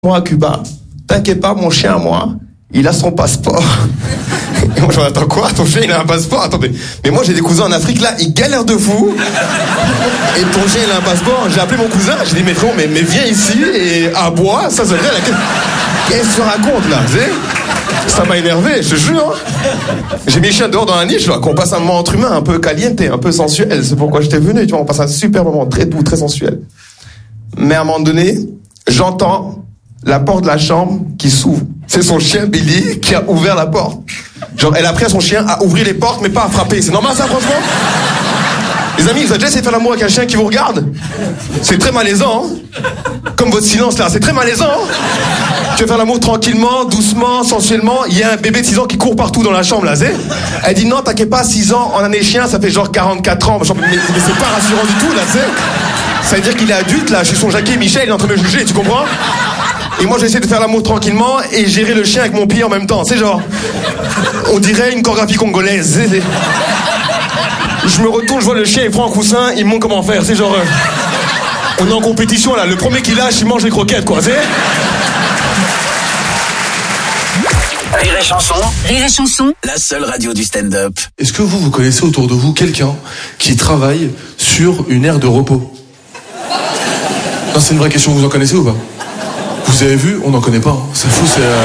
moi à Cuba. T'inquiète pas, mon chien à moi, il a son passeport. Et moi, je me dis, attends quoi? Ton chien, il a un passeport? Attendez. Mais moi, j'ai des cousins en Afrique, là, ils galèrent de fou. Et ton chien, il a un passeport. J'ai appelé mon cousin, j'ai dit, mais frérot, mais viens ici et aboie. Ça serait la... Qu'est-ce que tu racontes, là? Ça m'a énervé, je te jure. J'ai mis le chien dehors dans la niche, là, qu'on passe un moment entre humains, un peu caliente, un peu sensuel. C'est pourquoi j'étais venu, tu vois, on passe un super moment, très doux, très sensuel. Mais à un moment donné, j'entends la porte de la chambre qui s'ouvre. C'est son chien Billy qui a ouvert la porte. Genre, elle a appris à son chien à ouvrir les portes, mais pas à frapper. C'est normal ça, franchement? Les amis, vous avez déjà essayé de faire l'amour avec un chien qui vous regarde? C'est très malaisant, hein? Comme votre silence là, c'est très malaisant, hein? Tu veux faire l'amour tranquillement, doucement, sensuellement. Il y a un bébé de 6 ans qui court partout dans la chambre là, c'est? Elle dit non, t'inquiète pas, 6 ans, en année chien, ça fait genre 44 ans. Mais c'est pas rassurant du tout là, c'est? Ça veut dire qu'il est adulte là, je suis son Jackie Michel, il est en train de me juger, tu comprends? Et moi j'essaie de faire l'amour tranquillement et gérer le chien avec mon pied en même temps. C'est genre, on dirait une chorégraphie congolaise. Je me retourne, je vois le chien, il prend un coussin, il me montre comment faire. C'est genre, on est en compétition là, le premier qui lâche, il mange les croquettes quoi. C'est... Rire et chanson. Rire et chanson. La seule radio du stand-up. Est-ce que vous connaissez autour de vous quelqu'un qui travaille sur une aire de repos? Non, c'est une vraie question, vous en connaissez ou pas? Vous avez vu? On n'en connaît pas, hein. C'est fou,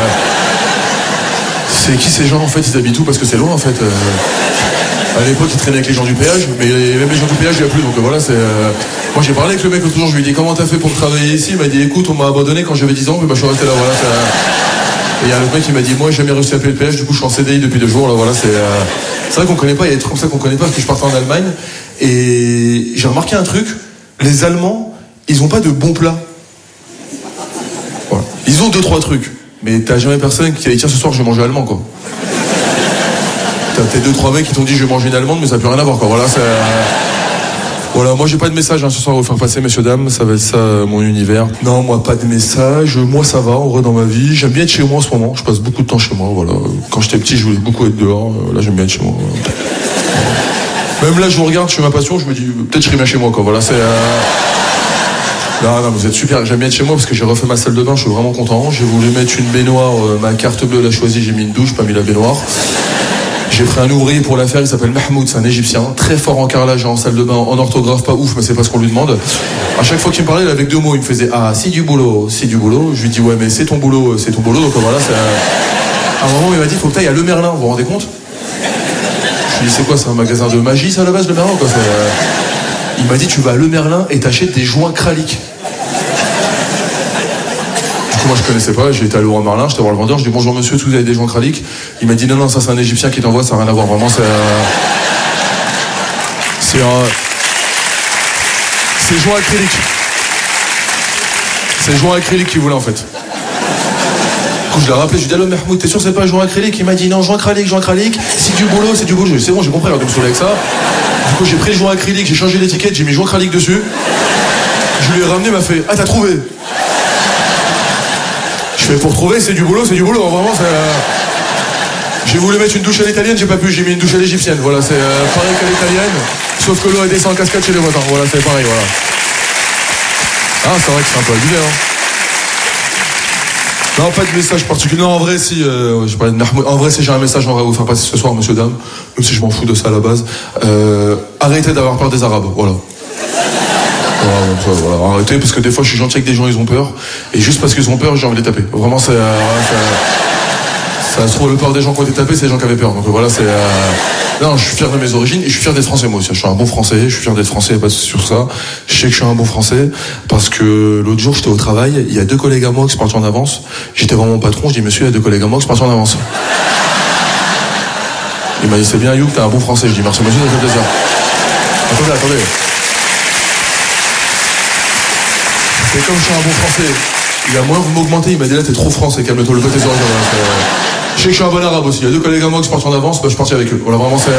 c'est qui ces gens en fait? Ils habitent où? Parce que c'est loin en fait. À l'époque, ils traînaient avec les gens du péage, mais même les gens du péage, il n'y a plus. Donc voilà, c'est. Moi, j'ai parlé avec le mec l'autre jour, je lui ai dit comment t'as fait pour travailler ici? Il m'a dit écoute, on m'a abandonné quand j'avais 10 ans, mais bah, je suis resté là. Voilà. Et il y a l'autre mec qui m'a dit moi, j'ai jamais réussi à appeler le péage, du coup, je suis en CDI depuis 2 jours. Là, voilà, c'est vrai qu'on connaît pas. Il y a des trucs comme ça qu'on connaît pas parce que je partais en Allemagne et j'ai remarqué un truc. Les Allemands, ils ont pas de bons plats. Voilà. Ils ont 2-3 trucs, mais t'as jamais personne qui a dit tiens ce soir je vais manger allemand quoi. T'as peut-être 2-3 mecs qui t'ont dit je vais manger une allemande mais ça n'a plus rien à voir quoi. Voilà, voilà, moi j'ai pas de message ce soir à vous faire passer messieurs dames, ça va être ça mon univers. Non, moi pas de message, moi ça va en vrai dans ma vie, j'aime bien être chez moi en ce moment, je passe beaucoup de temps chez moi, voilà. Quand j'étais petit je voulais beaucoup être dehors, là j'aime bien être chez moi. Même là je vous regarde, je fais ma passion, je me dis peut-être je serai bien chez moi quoi, voilà c'est... Non, vous êtes super, j'aime bien être chez moi parce que j'ai refait ma salle de bain, je suis vraiment content. J'ai voulu mettre une baignoire, ma carte bleue l'a choisie, j'ai mis une douche, pas mis la baignoire. J'ai pris un ouvrier pour la faire, il s'appelle Mahmoud, c'est un Égyptien, très fort en carrelage et en salle de bain, en orthographe pas ouf, mais c'est pas ce qu'on lui demande. À chaque fois qu'il me parlait, il avait 2 mots, il me faisait ah, c'est du boulot, c'est du boulot. Je lui dis ouais, mais c'est ton boulot, donc voilà, c'est... À un moment, il m'a dit faut que t'ailles à Le Merlin, vous vous rendez compte? Je lui dis c'est quoi, c'est un magasin de magie ça à la base, Le Merlin quoi, Il m'a dit tu vas à Le Merlin et t'achètes des joints kralik. Du coup moi je connaissais pas, j'ai été à Leroy Merlin, j'étais voir le vendeur, je dis bonjour monsieur, est-ce que vous avez des joints kralik? Il m'a dit non ça c'est un Égyptien qui t'envoie, ça n'a rien à voir vraiment, c'est joints acryliques. C'est joints acryliques qu'il voulait en fait. Du coup je l'ai rappelé, je lui ai dit allô Mahmoud, t'es sûr c'est pas un joint acrylique? Il m'a dit non, joint acrylique, c'est du boulot. C'est bon, j'ai compris, alors de me saouler avec ça. Du coup j'ai pris le joint acrylique, j'ai changé l'étiquette, j'ai mis joint acrylique dessus. Je lui ai ramené, il m'a fait ah t'as trouvé? Je fais pour trouver c'est du boulot, vraiment c'est... J'ai voulu mettre une douche à l'italienne, j'ai pas pu, j'ai mis une douche à l'égyptienne, voilà c'est pareil qu'à l'italienne, sauf que l'eau elle descend en cascade chez les voisins, voilà c'est pareil, voilà. Ah c'est vrai que c'est un peu abusé hein. Non, pas de message particulier. Non, en vrai, si, en vrai, si j'ai un message, j'aimerais vous faire passer ce soir, monsieur, dame, même si je m'en fous de ça à la base. Arrêtez d'avoir peur des Arabes, voilà. Voilà. Arrêtez, parce que des fois, je suis gentil avec des gens, ils ont peur. Et juste parce qu'ils ont peur, j'ai envie de les taper. Vraiment, ça se trouve, le peur des gens qui ont été tapés, c'est les gens qui avaient peur. Donc voilà, c'est... Non, je suis fier de mes origines et je suis fier d'être français moi aussi. Je suis un bon français, je suis fier d'être français, pas sur ça. Je sais que je suis un bon français parce que l'autre jour j'étais au travail, il y a 2 collègues à moi qui sont partis en avance. J'étais vraiment mon patron, je dis monsieur, il y a 2 collègues à moi qui sont partis en avance. Il m'a dit c'est bien Youk, t'es un bon français. Je dis merci monsieur, ça fait plaisir. Attendez. C'est comme je suis un bon français. Il a moins vous m'augmentez, il m'a dit là t'es trop français, calme-toi le côté oreilles. Je sais que je suis un bon arabe aussi. Il y a 2 collègues à moi qui sont partis en avance, bah, je suis parti avec eux. Voilà, vraiment, c'est...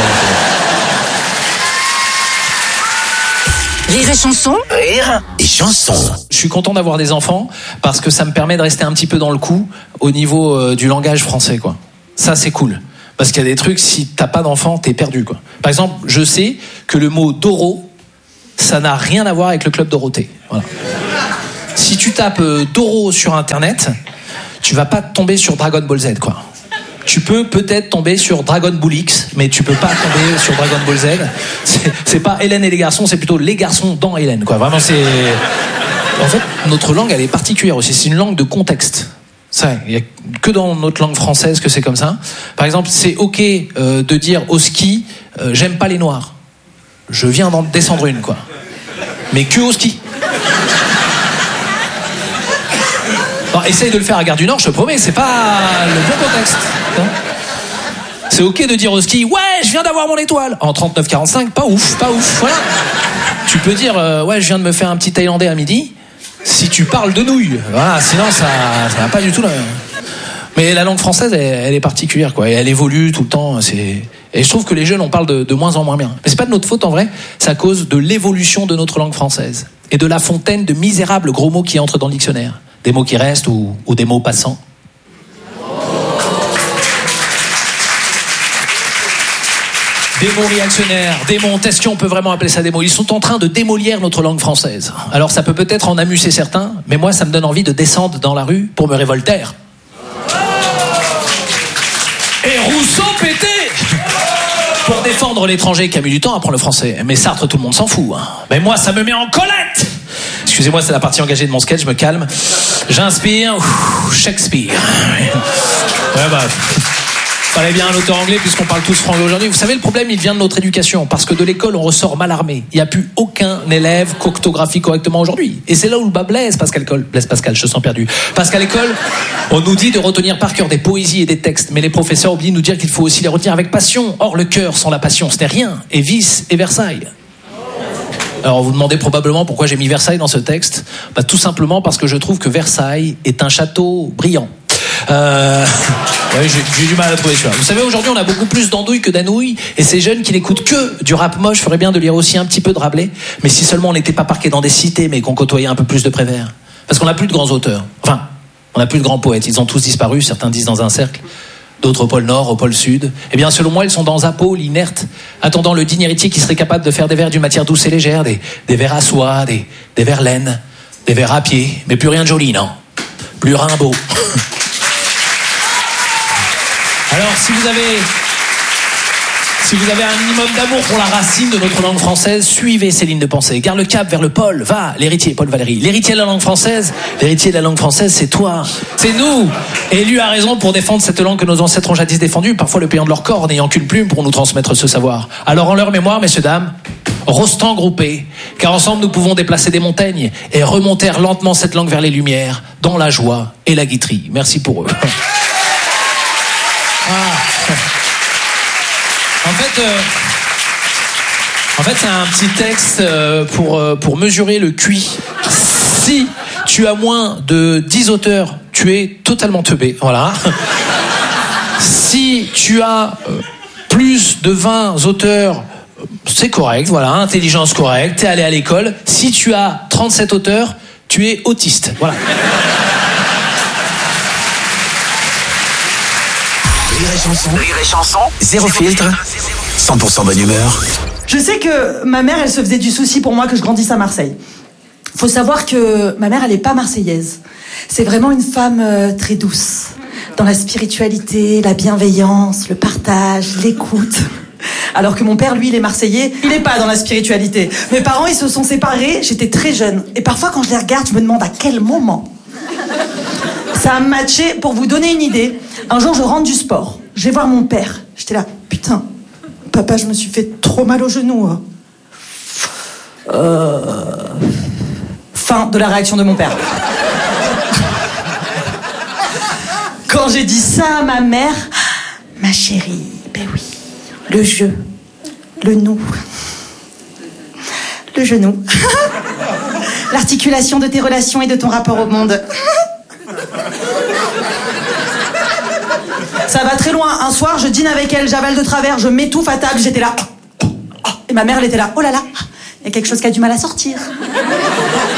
Rire et chanson. Rire et chanson. Je suis content d'avoir des enfants parce que ça me permet de rester un petit peu dans le coup au niveau du langage français, quoi. Ça, c'est cool. Parce qu'il y a des trucs, si t'as pas d'enfant, t'es perdu, quoi. Par exemple, je sais que le mot Doro, ça n'a rien à voir avec le club Dorothée. Voilà. si tu tapes Doro sur Internet, tu vas pas tomber sur Dragon Ball Z, quoi. Tu peux peut-être tomber sur Dragon Ball X, mais tu peux pas tomber sur Dragon Ball Z. C'est pas Hélène et les garçons, c'est plutôt les garçons dans Hélène, quoi. Vraiment, c'est... En fait, notre langue, elle est particulière aussi. C'est une langue de contexte. Il n'y a que dans notre langue française que c'est comme ça. Par exemple, c'est ok de dire au ski, j'aime pas les noirs. Je viens d'en descendre une, quoi. Mais que au ski. Non, essaye de le faire à Gare du Nord, je te promets, c'est pas le bon contexte. Hein. C'est ok de dire au ski, ouais, je viens d'avoir mon étoile. En 39-45, pas ouf, voilà. Tu peux dire, ouais, je viens de me faire un petit Thaïlandais à midi. Si tu parles de nouilles, voilà, sinon ça va pas du tout là. Mais la langue française, elle est particulière, quoi. Et elle évolue tout le temps. Et je trouve que les jeunes, on parle de moins en moins bien. Mais c'est pas de notre faute en vrai. C'est à cause de l'évolution de notre langue française et de la fontaine de misérables gros mots qui entrent dans le dictionnaire. Des mots qui restent ou des mots passants. Des mots réactionnaires, des mots, est-ce qu'on peut vraiment appeler ça des mots? Ils sont en train de démolir notre langue française. Alors ça peut peut-être en amuser certains, mais moi ça me donne envie de descendre dans la rue pour me révolter. Et Rousseau pété pour défendre l'étranger qui a mis du temps à apprendre le français. Mais Sartre, tout le monde s'en fout. Hein. Mais moi ça me met en colette. Excusez-moi, c'est la partie engagée de mon sketch, je me calme. J'inspire, Shakespeare. Ouais, bah... Fallait bien un auteur anglais puisqu'on parle tous franglais aujourd'hui. Vous savez, le problème, il vient de notre éducation. Parce que de l'école, on ressort mal armé. Il n'y a plus aucun élève qu'orthographie correctement aujourd'hui. Et c'est là où le bas blesse, Blaise Pascal, je sens perdu. Parce qu'à l'école, on nous dit de retenir par cœur des poésies et des textes. Mais les professeurs oublient de nous dire qu'il faut aussi les retenir avec passion. Or, le cœur sans la passion, ce n'est rien. Et Vice et Versailles. Alors, vous demandez probablement pourquoi j'ai mis Versailles dans ce texte. Bah, tout simplement parce que je trouve que Versailles est un château brillant. Ouais, j'ai du mal à trouver celui-là. Vous savez, aujourd'hui, on a beaucoup plus d'andouilles que d'anouilles, et ces jeunes qui n'écoutent que du rap moche feraient bien de lire aussi un petit peu de Rabelais, mais si seulement on n'était pas parqués dans des cités, mais qu'on côtoyait un peu plus de Prévert. Parce qu'on n'a plus de grands auteurs. Enfin, on n'a plus de grands poètes. Ils ont tous disparu, certains disent dans un cercle, d'autres au pôle Nord, au pôle Sud. Eh bien, selon moi, ils sont dans un pôle inerte, attendant le digne héritier qui serait capable de faire des vers d'une matière douce et légère, des vers à soie, des vers laine, des vers à pied, mais plus rien de joli, non. Plus Rimbaud. Alors, si vous avez un minimum d'amour pour la racine de notre langue française, suivez ces lignes de pensée. Garde le cap vers le pôle, va, l'héritier, Paul Valéry. L'héritier de la langue française, c'est toi, c'est nous. Élus à raison pour défendre cette langue que nos ancêtres ont jadis défendue, parfois le payant de leur corps, n'ayant qu'une plume pour nous transmettre ce savoir. Alors, en leur mémoire, messieurs, dames, rostons groupés, car ensemble nous pouvons déplacer des montagnes et remonter lentement cette langue vers les lumières, dans la joie et la guiterie. Merci pour eux. En fait, c'est un petit texte pour mesurer le QI. Si tu as moins de 10 auteurs, tu es totalement teubé. Voilà. Si tu as plus de 20 auteurs, c'est correct. Voilà, intelligence correcte. T'es allé à l'école. Si tu as 37 auteurs, tu es autiste. Voilà. Rire et chanson, zéro filtre, 100% bonne humeur. Je sais que ma mère, elle se faisait du souci pour moi que je grandisse à Marseille. Faut savoir que ma mère, elle est pas marseillaise. C'est vraiment une femme très douce. Dans la spiritualité, la bienveillance, le partage, l'écoute. Alors que mon père, lui, il est marseillais, il est pas dans la spiritualité. Mes parents, ils se sont séparés, j'étais très jeune. Et parfois, quand je les regarde, je me demande à quel moment ça a matché. Pour vous donner une idée, un jour, je rentre du sport. Je vais voir mon père. J'étais là, putain, papa, je me suis fait trop mal au genou. Fin de la réaction de mon père. Quand j'ai dit ça à ma mère, ma chérie, ben oui, le jeu, le nous, le genou, l'articulation de tes relations et de ton rapport au monde. Ça va très loin. Un soir, je dîne avec elle, j'avale de travers, je m'étouffe à table, j'étais là. Et ma mère, elle était là. Oh là là, il y a quelque chose qui a du mal à sortir.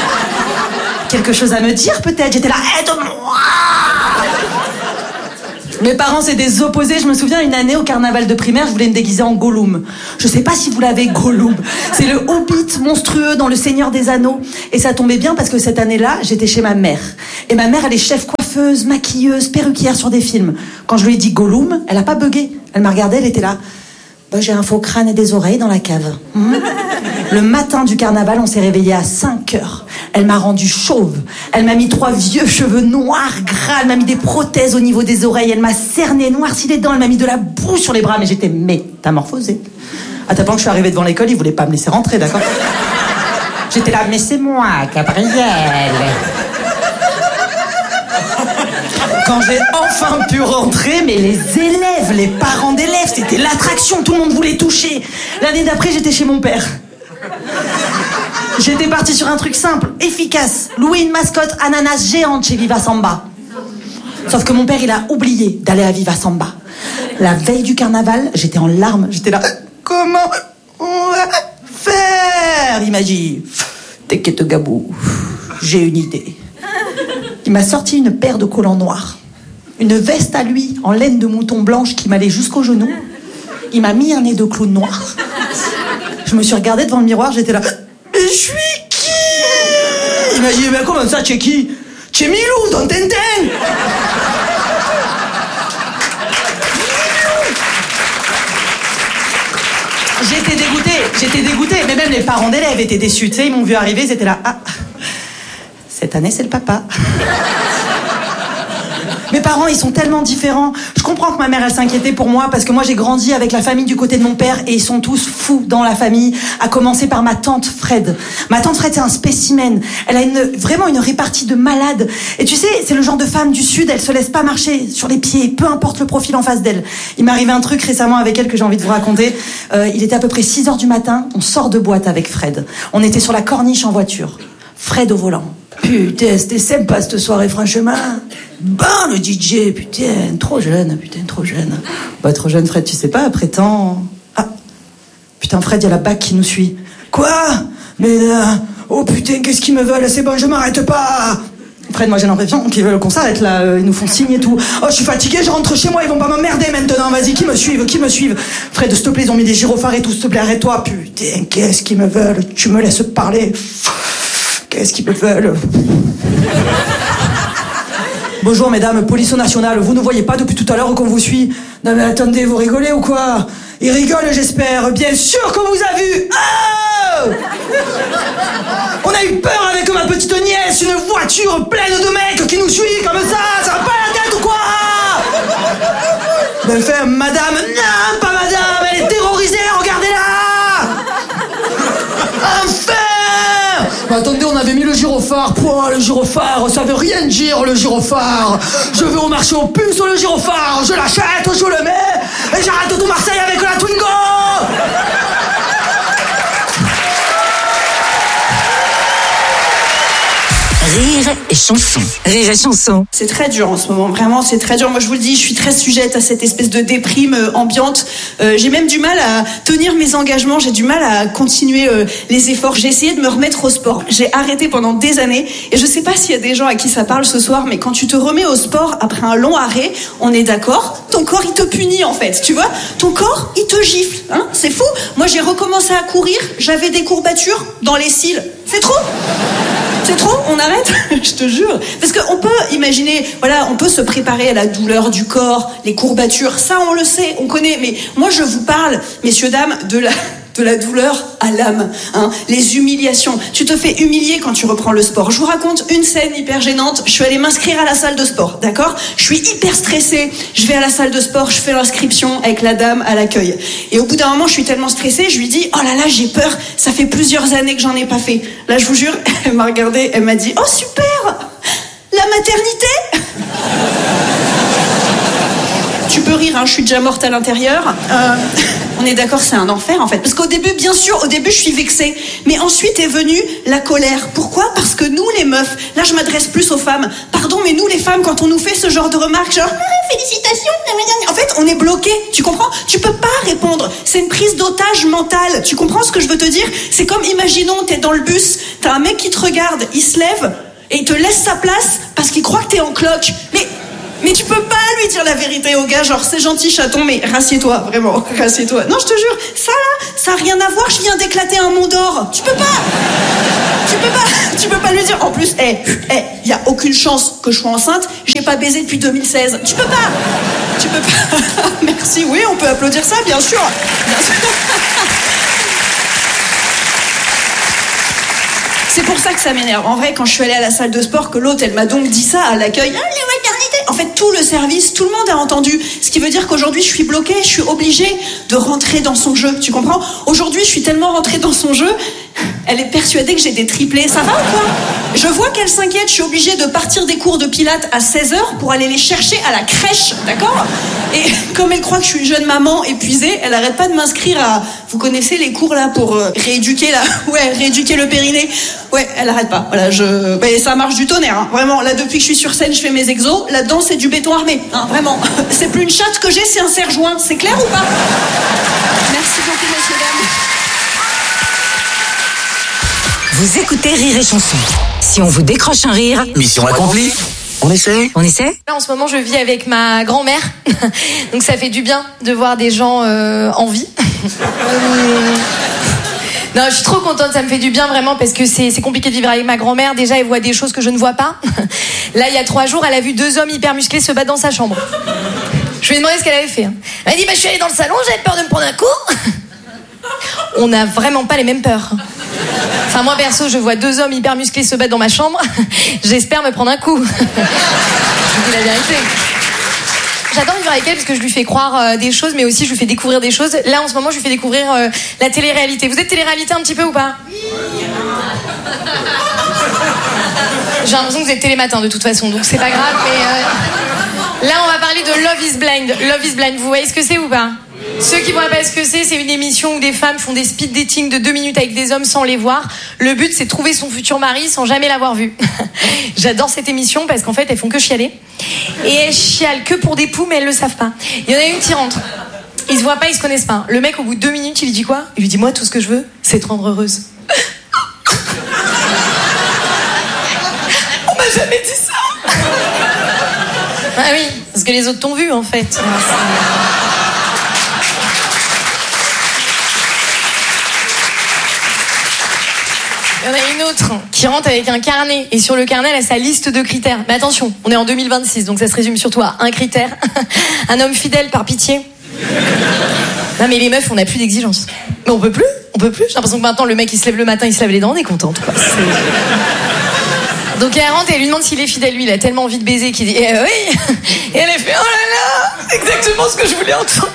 Quelque chose à me dire, peut-être. J'étais là, aide-moi. Mes parents, c'est des opposés. Je me souviens, une année au carnaval de primaire, je voulais me déguiser en Gollum. Je sais pas si vous l'avez, Gollum. C'est le hobbit monstrueux dans Le Seigneur des Anneaux. Et ça tombait bien parce que cette année-là, j'étais chez ma mère. Et ma mère, elle est chef coiffeuse, maquilleuse, perruquière sur des films. Quand je lui ai dit Gollum, elle a pas bugué. Elle m'a regardée, elle était là. Bah, j'ai un faux crâne et des oreilles dans la cave. Le matin du carnaval, on s'est réveillé à 5h. Elle m'a rendu chauve. Elle m'a mis 3 vieux cheveux noirs, gras. Elle m'a mis des prothèses au niveau des oreilles. Elle m'a cerné, noirci les dents. Elle m'a mis de la boue sur les bras. Mais j'étais métamorphosée. À tel point que je suis arrivée devant l'école, ils voulaient pas me laisser rentrer, d'accord? J'étais là, mais c'est moi, Gabrielle. Quand j'ai enfin pu rentrer, mais les élèves, les parents d'élèves, c'était l'attraction, tout le monde voulait toucher. L'année d'après, j'étais chez mon père. J'étais partie sur un truc simple, efficace. Louer une mascotte ananas géante chez Viva Samba. Sauf que mon père, il a oublié d'aller à Viva Samba. La veille du carnaval, j'étais en larmes. J'étais là, comment on va faire? Il m'a dit, t'inquiète Gabou, j'ai une idée. Il m'a sorti une paire de collants noirs, une veste à lui en laine de mouton blanche qui m'allait jusqu'aux genoux. Il m'a mis un nez de clown noir. Je me suis regardée devant le miroir, j'étais là. Mais je suis qui? Il m'a dit, mais comment ça, tu es qui? Tu es Milou dans Tintin. J'étais dégoûtée, mais même les parents d'élèves étaient déçus. Tu sais, ils m'ont vu arriver, ils étaient là. Ah, cette année, c'est le papa. Mes parents, ils sont tellement différents. Je comprends que ma mère, elle s'inquiétait pour moi parce que moi, j'ai grandi avec la famille du côté de mon père et ils sont tous fous dans la famille, à commencer par ma tante Fred. Ma tante Fred, c'est un spécimen. Elle a vraiment une répartie de malade. Et tu sais, c'est le genre de femme du Sud, elle se laisse pas marcher sur les pieds, peu importe le profil en face d'elle. Il m'est arrivé un truc récemment avec elle que j'ai envie de vous raconter. Il était à peu près 6h du matin, on sort de boîte avec Fred. On était sur la corniche en voiture. Fred au volant. Putain, c'était sympa cette soirée, franchement. Bon, le DJ, putain, trop jeune. Bah, trop jeune, Fred, tu sais pas, après tant... Ah, putain, Fred, il y a la BAC qui nous suit. Quoi? Mais là... Oh putain, qu'est-ce qu'ils me veulent? C'est bon, je m'arrête pas. Fred, moi j'ai l'impression qu'ils veulent qu'on s'arrête là, ils nous font signe et tout. Oh, je suis fatigué, je rentre chez moi, ils vont pas m'emmerder maintenant, vas-y, qui me suivent. Fred, s'il te plaît, ils ont mis des gyrophares et tout, s'il te plaît, arrête-toi. Putain, qu'est-ce qu'ils me veulent? Tu me laisses parler. Qu'est-ce qu'ils me veulent? Bonjour mesdames, police nationale, vous ne voyez pas depuis tout à l'heure qu'on vous suit? Non mais attendez, vous rigolez ou quoi? Ils rigolent, j'espère. Bien sûr qu'on vous a vu. Oh, on a eu peur avec ma petite nièce, une voiture pleine de mecs qui nous suivent comme ça va pas la tête ou quoi? Ben fait, madame, non, pas madame, elle est terrorisée, regardez-la. Enfin. Mais attendez, on avait mis le gyrophare. Pouah, le gyrophare, ça veut rien dire, le gyrophare. Je vais au marché aux puces, le gyrophare. Je l'achète, je le mets, et j'arrête tout Marseille avec la Twingo. Rire et chanson. Rire et chanson. C'est très dur en ce moment, vraiment, c'est très dur. Moi, je vous le dis, je suis très sujette à cette espèce de déprime ambiante. J'ai même du mal à tenir mes engagements, j'ai du mal à continuer les efforts. J'ai essayé de me remettre au sport. J'ai arrêté pendant des années et je sais pas s'il y a des gens à qui ça parle ce soir, mais quand tu te remets au sport après un long arrêt, on est d'accord, ton corps, il te punit en fait, tu vois. Ton corps, il te gifle, hein, c'est fou. Moi, j'ai recommencé à courir, j'avais des courbatures dans les cils. C'est trop? C'est trop? On arrête? Je te jure. Parce qu'on peut imaginer, voilà, on peut se préparer à la douleur du corps, les courbatures, ça on le sait, on connaît. Mais moi je vous parle, messieurs, dames, de la douleur à l'âme, hein, les humiliations. Tu te fais humilier quand tu reprends le sport. Je vous raconte une scène hyper gênante. Je suis allée m'inscrire à la salle de sport, d'accord? Je suis hyper stressée. Je vais à la salle de sport, je fais l'inscription avec la dame à l'accueil. Et au bout d'un moment, je suis tellement stressée, je lui dis, oh là là, j'ai peur. Ça fait plusieurs années que j'en ai pas fait. Là, je vous jure, elle m'a regardée, elle m'a dit, oh super, la maternité. Tu peux rire, hein, je suis déjà morte à l'intérieur. On est d'accord, c'est un enfer en fait. Parce qu'au début, bien sûr, je suis vexée. Mais ensuite est venue la colère. Pourquoi? Parce que nous, les meufs, là je m'adresse plus aux femmes. Pardon, mais nous les femmes, quand on nous fait ce genre de remarques, genre félicitations, en fait, on est bloqué. Tu comprends? Tu peux pas répondre. C'est une prise d'otage mentale. Tu comprends ce que je veux te dire? C'est comme, imaginons, t'es dans le bus, t'as un mec qui te regarde, il se lève et il te laisse sa place parce qu'il croit que t'es en cloque. Mais Mais tu peux pas lui dire la vérité au gars, genre c'est gentil chaton, mais rassieds-toi, vraiment, rassieds-toi. Non, je te jure, ça là, ça a rien à voir, je viens d'éclater un mont d'or. Tu peux pas lui dire. En plus, y a aucune chance que je sois enceinte, j'ai pas baisé depuis 2016. Tu peux pas. Merci, oui, on peut applaudir ça, bien sûr. C'est pour ça que ça m'énerve. En vrai, quand je suis allée à la salle de sport, que l'autre, elle m'a donc dit ça à l'accueil. Ah, les maternités. En fait, tout le service, tout le monde a entendu. Ce qui veut dire qu'aujourd'hui, je suis bloquée, je suis obligée de rentrer dans son jeu. Tu comprends? Aujourd'hui, je suis tellement rentrée dans son jeu, elle est persuadée que j'ai des triplés. Ça va ou quoi? Je vois qu'elle s'inquiète, je suis obligée de partir des cours de pilates à 16h pour aller les chercher à la crèche, d'accord? Et comme elle croit que je suis une jeune maman épuisée, elle arrête pas de m'inscrire à... Vous connaissez les cours là pour rééduquer le périnée? Ouais, elle arrête pas. Voilà, ça marche du tonnerre, hein. Vraiment. Là, depuis que je suis sur scène, je fais mes exos. Là-dedans, c'est du béton armé, hein, vraiment. C'est plus une chatte que j'ai, c'est un serre-joint. C'est clair ou pas? Merci beaucoup, messieurs, dames. Vous écoutez Rire et Chanson. Si on vous décroche un rire, Mission accomplie. On essaie. Là, en ce moment, je vis avec ma grand-mère. Donc, ça fait du bien de voir des gens en vie. Non, je suis trop contente, ça me fait du bien vraiment parce que c'est compliqué de vivre avec ma grand-mère. Déjà, elle voit des choses que je ne vois pas. Là, il y a 3 jours, elle a vu 2 hommes hyper musclés se battre dans sa chambre. Je lui ai demandé ce qu'elle avait fait. Elle m'a dit, je suis allée dans le salon, j'avais peur de me prendre un coup. On n'a vraiment pas les mêmes peurs. Enfin, moi, perso, je vois 2 hommes hyper musclés se battre dans ma chambre. J'espère me prendre un coup. Je vous dis la vérité. J'adore vivre avec elle parce que je lui fais croire des choses, mais aussi je lui fais découvrir des choses. Là, en ce moment, je lui fais découvrir la télé-réalité. Vous êtes télé-réalité un petit peu ou pas? J'ai l'impression que vous êtes télématin de toute façon, donc c'est pas grave. Mais là, on va parler de Love is Blind. Love is Blind, vous voyez ce que c'est ou pas? Ceux qui voient pas ce que c'est une émission où des femmes font des speed dating de 2 minutes avec des hommes sans les voir. Le but, c'est de trouver son futur mari sans jamais l'avoir vu. J'adore cette émission parce qu'en fait, elles font que chialer. Et elles chialent que pour des poux, mais elles le savent pas. Il y en a une qui rentre. Ils se voient pas, ils se connaissent pas. Le mec, au bout de 2 minutes, il lui dit quoi? Il lui dit, moi, tout ce que je veux, c'est te rendre heureuse. On m'a jamais dit ça. Ah oui, parce que les autres t'ont vu, en fait. Il y en a une autre qui rentre avec un carnet et sur le carnet elle a sa liste de critères. Mais attention, on est en 2026 donc ça se résume surtout à un critère. Un homme fidèle par pitié. Non mais les meufs on n'a plus d'exigence. Mais on peut plus. J'ai l'impression que maintenant le mec il se lève le matin, il se lave les dents, on est contente quoi. Donc elle rentre et elle lui demande s'il est fidèle. Lui il a tellement envie de baiser qu'il dit oui. Et elle fait oh là là, c'est exactement ce que je voulais entendre.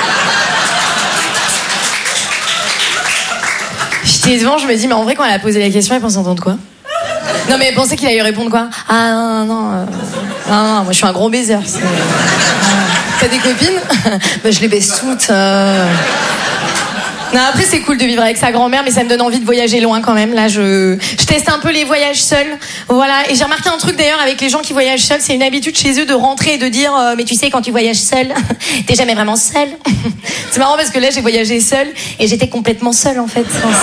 J'étais devant, je me dis, mais en vrai, quand elle a posé la question, elle pensait entendre quoi? Non, mais elle pensait qu'il allait répondre quoi? Ah non, moi je suis un gros baiser. T'as des copines? Bah, je les baise toutes. Non, après c'est cool de vivre avec sa grand-mère, mais ça me donne envie de voyager loin quand même. Là, je teste un peu les voyages seuls. Voilà. Et j'ai remarqué un truc d'ailleurs avec les gens qui voyagent seuls, c'est une habitude chez eux de rentrer et de dire mais tu sais quand tu voyages seul, t'es jamais vraiment seul. C'est marrant parce que là j'ai voyagé seule et j'étais complètement seule en fait. Enfin,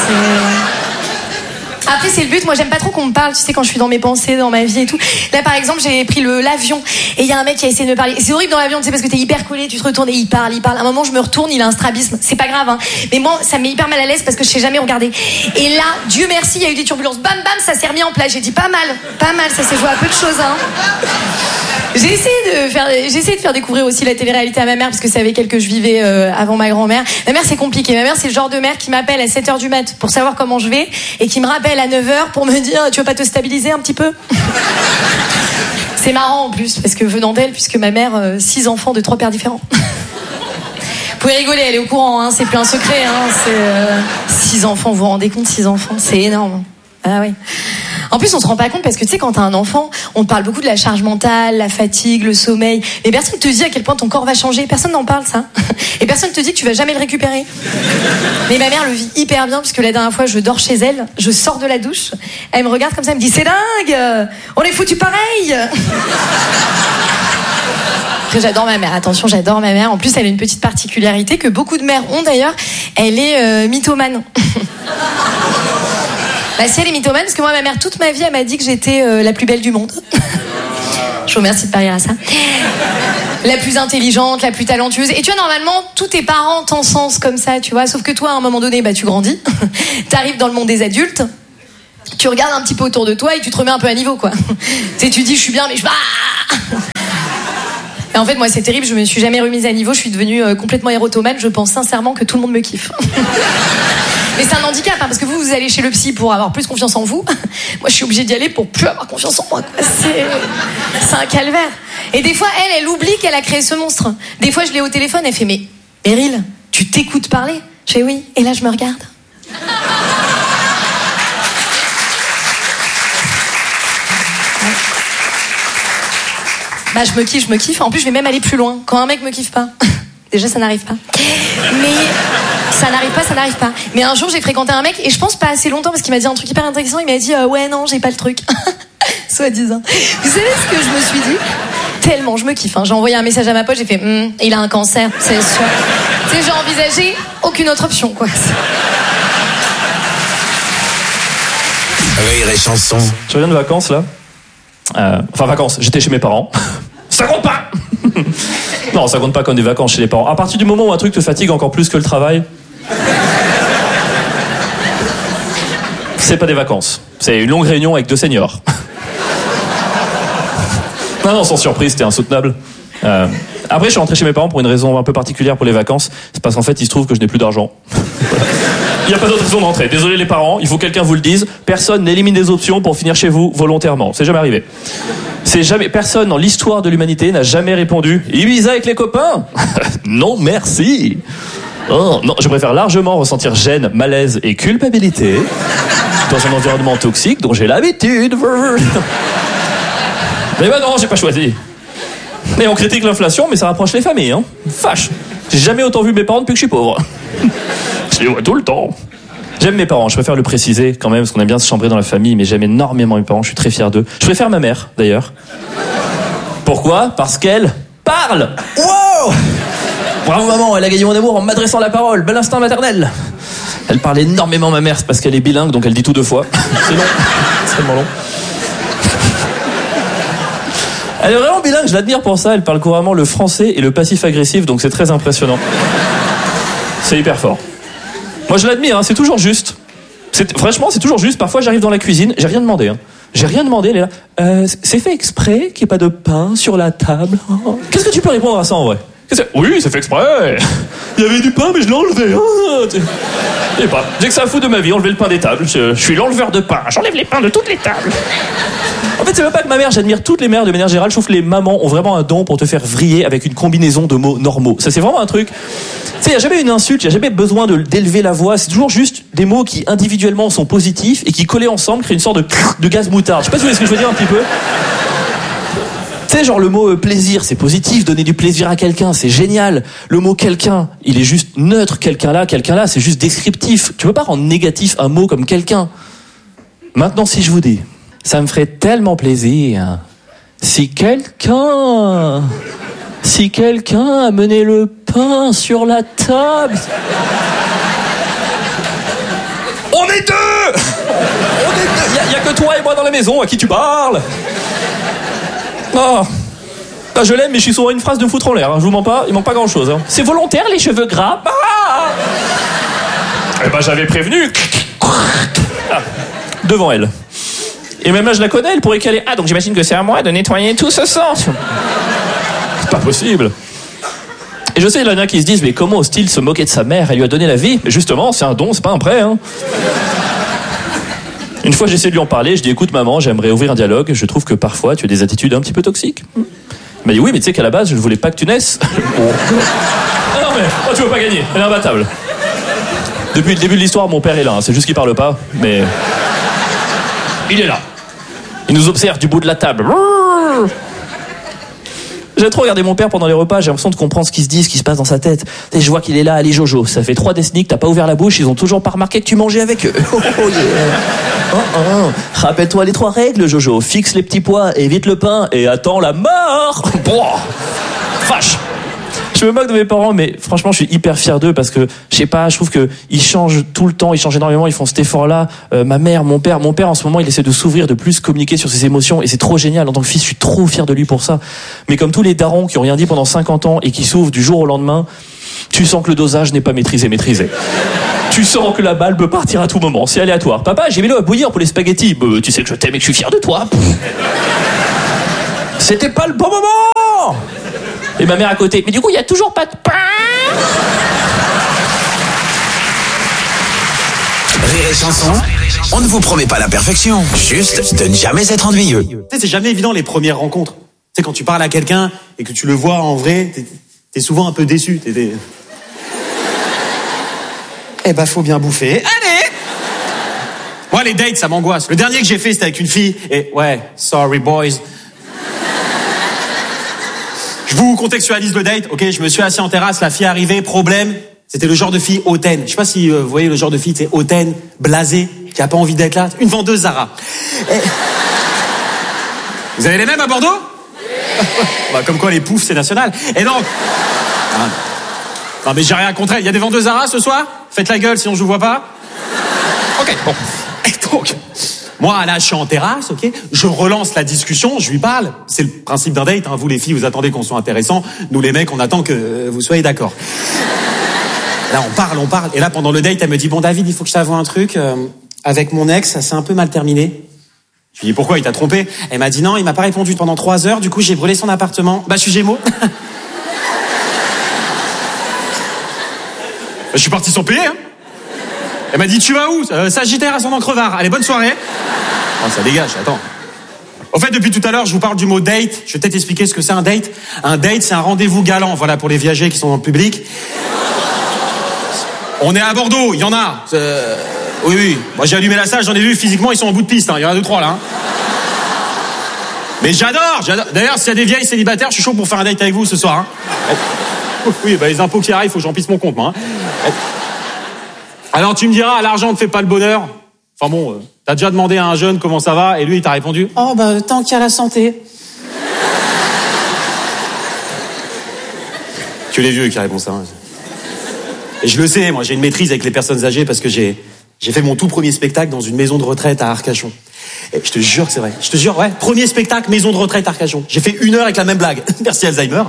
après c'est le but, moi j'aime pas trop qu'on me parle, tu sais, quand je suis dans mes pensées, dans ma vie et tout. Là par exemple j'ai pris l'avion et il y a un mec qui a essayé de me parler. C'est horrible dans l'avion, tu sais, parce que t'es hyper collé, tu te retournes et il parle. À un moment je me retourne, il a un strabisme, c'est pas grave hein. Mais moi ça me met hyper mal à l'aise parce que je sais jamais regarder. Et là, Dieu merci, il y a eu des turbulences, bam bam, ça s'est remis en place. J'ai dit pas mal, ça s'est joué à peu de choses hein. J'ai essayé de faire découvrir aussi la télé-réalité à ma mère parce que c'est avec elle que je vivais avant ma grand-mère. Ma mère c'est compliqué, ma mère c'est le genre de mère qui m'appelle à 7h du mat pour savoir comment je vais et qui me rappelle à 9h pour me dire tu veux pas te stabiliser un petit peu. C'est marrant en plus parce que venant d'elle, puisque ma mère 6 enfants de 3 pères différents. Vous pouvez rigoler, elle est au courant hein, c'est plus un secret hein, c'est 6 enfants, vous vous rendez compte, 6 enfants, c'est énorme. Ah oui. En plus, on se rend pas compte parce que tu sais, quand t'as un enfant, on te parle beaucoup de la charge mentale, la fatigue, le sommeil. Mais personne te dit à quel point ton corps va changer. Personne n'en parle, ça. Et personne te dit que tu vas jamais le récupérer. Mais ma mère le vit hyper bien puisque la dernière fois, je dors chez elle, je sors de la douche, elle me regarde comme ça, elle me dit c'est dingue, on est foutu pareil. Après, j'adore ma mère. Attention, j'adore ma mère. En plus, elle a une petite particularité que beaucoup de mères ont d'ailleurs. Elle est mythomane. Bah si elle est mythomane, parce que moi ma mère toute ma vie elle m'a dit que j'étais la plus belle du monde. Je vous remercie de parier à ça. La plus intelligente, la plus talentueuse. Et tu vois, normalement, tous tes parents t'encensent comme ça, tu vois. Sauf que toi, à un moment donné, tu grandis. T'arrives dans le monde des adultes. Tu regardes un petit peu autour de toi et tu te remets un peu à niveau, quoi. Tu dis, je suis bien, mais je... Et en fait, moi, c'est terrible, je me suis jamais remise à niveau, je suis devenue complètement érotomane, je pense sincèrement que tout le monde me kiffe. Mais c'est un handicap, hein, parce que vous allez chez le psy pour avoir plus confiance en vous. Moi, je suis obligée d'y aller pour plus avoir confiance en moi, quoi. C'est un calvaire. Et des fois, elle oublie qu'elle a créé ce monstre. Des fois, je l'ai au téléphone, elle fait, mais Meryl, tu t'écoutes parler? Je fais oui, et là, je me regarde. Je me kiffe. En plus, je vais même aller plus loin. Quand un mec me kiffe pas, déjà, ça n'arrive pas. Mais ça n'arrive pas. Mais un jour, j'ai fréquenté un mec, et je pense pas assez longtemps, parce qu'il m'a dit un truc hyper intéressant. Il m'a dit, ouais, non, j'ai pas le truc. Soi-disant. Vous savez ce que je me suis dit? Tellement, je me kiffe. J'ai envoyé un message à ma pote, j'ai fait, il a un cancer, c'est sûr. Tu sais, j'ai envisagé aucune autre option, quoi. Rire et chanson. Je reviens de vacances, là. Vacances, j'étais chez mes parents. Ça compte pas. Non, ça compte pas comme des vacances chez les parents. À partir du moment où un truc te fatigue encore plus que le travail, c'est pas des vacances. C'est une longue réunion avec 2 seniors. Non, sans surprise, c'était insoutenable. Après, je suis rentré chez mes parents pour une raison un peu particulière pour les vacances. C'est parce qu'en fait, il se trouve que je n'ai plus d'argent. Il n'y a pas d'autre raison d'entrer. Désolé les parents, il faut que quelqu'un vous le dise. Personne n'élimine des options pour finir chez vous volontairement. C'est jamais arrivé. Personne dans l'histoire de l'humanité n'a jamais répondu « Ibiza avec les copains ?» Non, merci. Oh, non, je préfère largement ressentir gêne, malaise et culpabilité dans un environnement toxique dont j'ai l'habitude. Mais non, j'ai pas choisi. Et on critique l'inflation, mais ça rapproche les familles, hein. Vache. J'ai jamais autant vu mes parents depuis que je suis pauvre. Je les vois tout le temps. J'aime mes parents, je préfère le préciser quand même, parce qu'on aime bien se chambrer dans la famille, mais j'aime énormément mes parents, je suis très fier d'eux. Je préfère ma mère, d'ailleurs. Pourquoi? Parce qu'elle parle. Wow! Bravo maman, elle a gagné mon amour en m'adressant la parole. Bel instinct maternel. Elle parle énormément, ma mère, c'est parce qu'elle est bilingue, donc elle dit tout 2 fois. C'est long. C'est tellement long. Elle est vraiment bilingue, je l'admire pour ça. Elle parle couramment le français et le passif agressif, donc c'est très impressionnant. C'est hyper fort. Moi je l'admire, c'est toujours juste. Franchement, c'est toujours juste. Parfois j'arrive dans la cuisine, j'ai rien demandé. J'ai rien demandé, elle est là. C'est fait exprès qu'il n'y ait pas de pain sur la table. Oh. Qu'est-ce que tu peux répondre à ça en vrai? Oui, c'est fait exprès. Il y avait du pain, mais je l'ai enlevé. Je sais pas. J'ai que ça à foutre de ma vie, enlever le pain des tables. Je suis l'enleveur de pain. J'enlève les pains de toutes les tables. En fait, c'est même pas que ma mère, j'admire toutes les mères de manière générale. Je trouve que les mamans ont vraiment un don pour te faire vriller avec une combinaison de mots normaux. Ça, c'est vraiment un truc. Tu sais, il n'y a jamais une insulte, il n'y a jamais besoin d'élever la voix. C'est toujours juste des mots qui individuellement sont positifs et qui collés ensemble créent une sorte de gaz moutarde. Je sais pas si vous voyez ce que je veux dire un petit peu. Tu sais, genre le mot plaisir, c'est positif, donner du plaisir à quelqu'un, c'est génial. Le mot quelqu'un, il est juste neutre, quelqu'un là, c'est juste descriptif. Tu peux pas rendre négatif un mot comme quelqu'un. Maintenant, si je vous dis, ça me ferait tellement plaisir si quelqu'un amenait le pain sur la table. On est deux. Il y a que toi et moi dans la maison, à qui tu parles? Oh. Je l'aime, mais je suis souvent une phrase de foutre en l'air, je vous mens pas, il manque pas grand chose. C'est volontaire les cheveux gras? J'avais prévenu. Devant elle. Et même là je la connais, elle pourrait caler. Donc j'imagine que c'est à moi de nettoyer tout ce sang. C'est pas possible. Et je sais, il y en a qui se disent, mais comment ose-t-il se moquer de sa mère? Elle lui a donné la vie. Mais justement, c'est un don, c'est pas un prêt. Une fois, j'essaie de lui en parler, je dis, écoute maman, j'aimerais ouvrir un dialogue, je trouve que parfois tu as des attitudes un petit peu toxiques. Elle m'a dit, oui, mais tu sais qu'à la base, je ne voulais pas que tu naisses. Ah non, mais tu veux pas gagner, elle est imbattable. Depuis le début de l'histoire, mon père est là, c'est juste qu'il parle pas, mais il est là. Il nous observe du bout de la table. J'ai trop regardé mon père pendant les repas, j'ai l'impression de comprendre ce qui se dit, ce qui se passe dans sa tête. Et je vois qu'il est là, allez Jojo, ça fait 3 décennies que t'as pas ouvert la bouche, ils ont toujours pas remarqué que tu mangeais avec eux. Rappelle-toi les 3 règles, Jojo. Fixe les petits pois, évite le pain et attends la mort. Vache. Je me moque de mes parents, mais franchement, je suis hyper fier d'eux parce que, je sais pas, je trouve que ils changent tout le temps, ils changent énormément, ils font cet effort-là. Ma mère, mon père, en ce moment, il essaie de s'ouvrir, de plus communiquer sur ses émotions et c'est trop génial. En tant que fils, je suis trop fier de lui pour ça. Mais comme tous les darons qui ont rien dit pendant 50 ans et qui s'ouvrent du jour au lendemain, tu sens que le dosage n'est pas maîtrisé. Tu sens que la balle peut partir à tout moment, c'est aléatoire. Papa, j'ai mis l'eau à bouillir pour les spaghettis. Tu sais que je t'aime et que je suis fier de toi. C'était pas le bon moment. Et ma mère à côté. Mais du coup, il y a toujours pas de pain. Rire et chanson, on ne vous promet pas la perfection, juste de ne jamais être ennuyeux. Tu sais, c'est jamais évident les premières rencontres. Tu sais, quand tu parles à quelqu'un et que tu le vois en vrai, t'es souvent un peu déçu. Eh ben, faut bien bouffer. Allez! Moi, les dates, ça m'angoisse. Le dernier que j'ai fait, c'était avec une fille. Et ouais, sorry boys. Je vous contextualise le date. Ok, je me suis assis en terrasse, la fille est arrivée, problème. C'était le genre de fille hautaine. Je sais pas si vous voyez le genre de fille, c'est hautaine, blasée, qui a pas envie d'être là. Une vendeuse Zara. Et... Vous avez les mêmes à Bordeaux? Bah, comme quoi les poufs, c'est national. Et donc... Non mais j'ai rien contre elle. Il y a des vendeuses Zara ce soir? Faites la gueule sinon je vous vois pas. Ok, bon. Et donc, moi là je suis en terrasse, ok. Je relance la discussion, je lui parle. C'est le principe d'un date, hein. Vous les filles, vous attendez qu'on soit intéressant. Nous les mecs, on attend que vous soyez d'accord. Là on parle. Et là pendant le date, elle me dit, bon David, il faut que je t'avoue un truc. Avec mon ex, ça s'est un peu mal terminé. Je lui dis, pourquoi, il t'a trompé? Elle m'a dit non, il m'a pas répondu pendant 3 heures. Du coup j'ai brûlé son appartement. Bah je suis Gémeaux. Je suis parti sans payer, hein. Elle m'a dit, tu vas où? Sagittaire, ascendant crevard. Allez, bonne soirée. Oh, ça dégage, attends. Au fait, depuis tout à l'heure, je vous parle du mot date. Je vais peut-être expliquer ce que c'est un date. Un date, c'est un rendez-vous galant, voilà, pour les viagers qui sont dans le public. On est à Bordeaux, il y en a. Oui. Moi, j'ai allumé la salle, j'en ai vu, physiquement, ils sont en bout de piste, hein. Il y en a 2-3, là, hein. Mais j'adore. D'ailleurs, s'il y a des vieilles célibataires, je suis chaud pour faire un date avec vous ce soir, hein. Oui, bah les impôts qui arrivent, faut que j'emplisse mon compte, moi. Hein. Alors tu me diras, l'argent ne fait pas le bonheur. Enfin bon, t'as déjà demandé à un jeune comment ça va, et lui il t'a répondu, oh bah tant qu'il y a la santé. Que les vieux qui répondent ça. Hein. Et je le sais, moi j'ai une maîtrise avec les personnes âgées parce que j'ai fait mon tout premier spectacle dans une maison de retraite à Arcachon. Et je te jure que c'est vrai. Je te jure, ouais, premier spectacle, maison de retraite à Arcachon. J'ai fait 1 heure avec la même blague. Merci Alzheimer.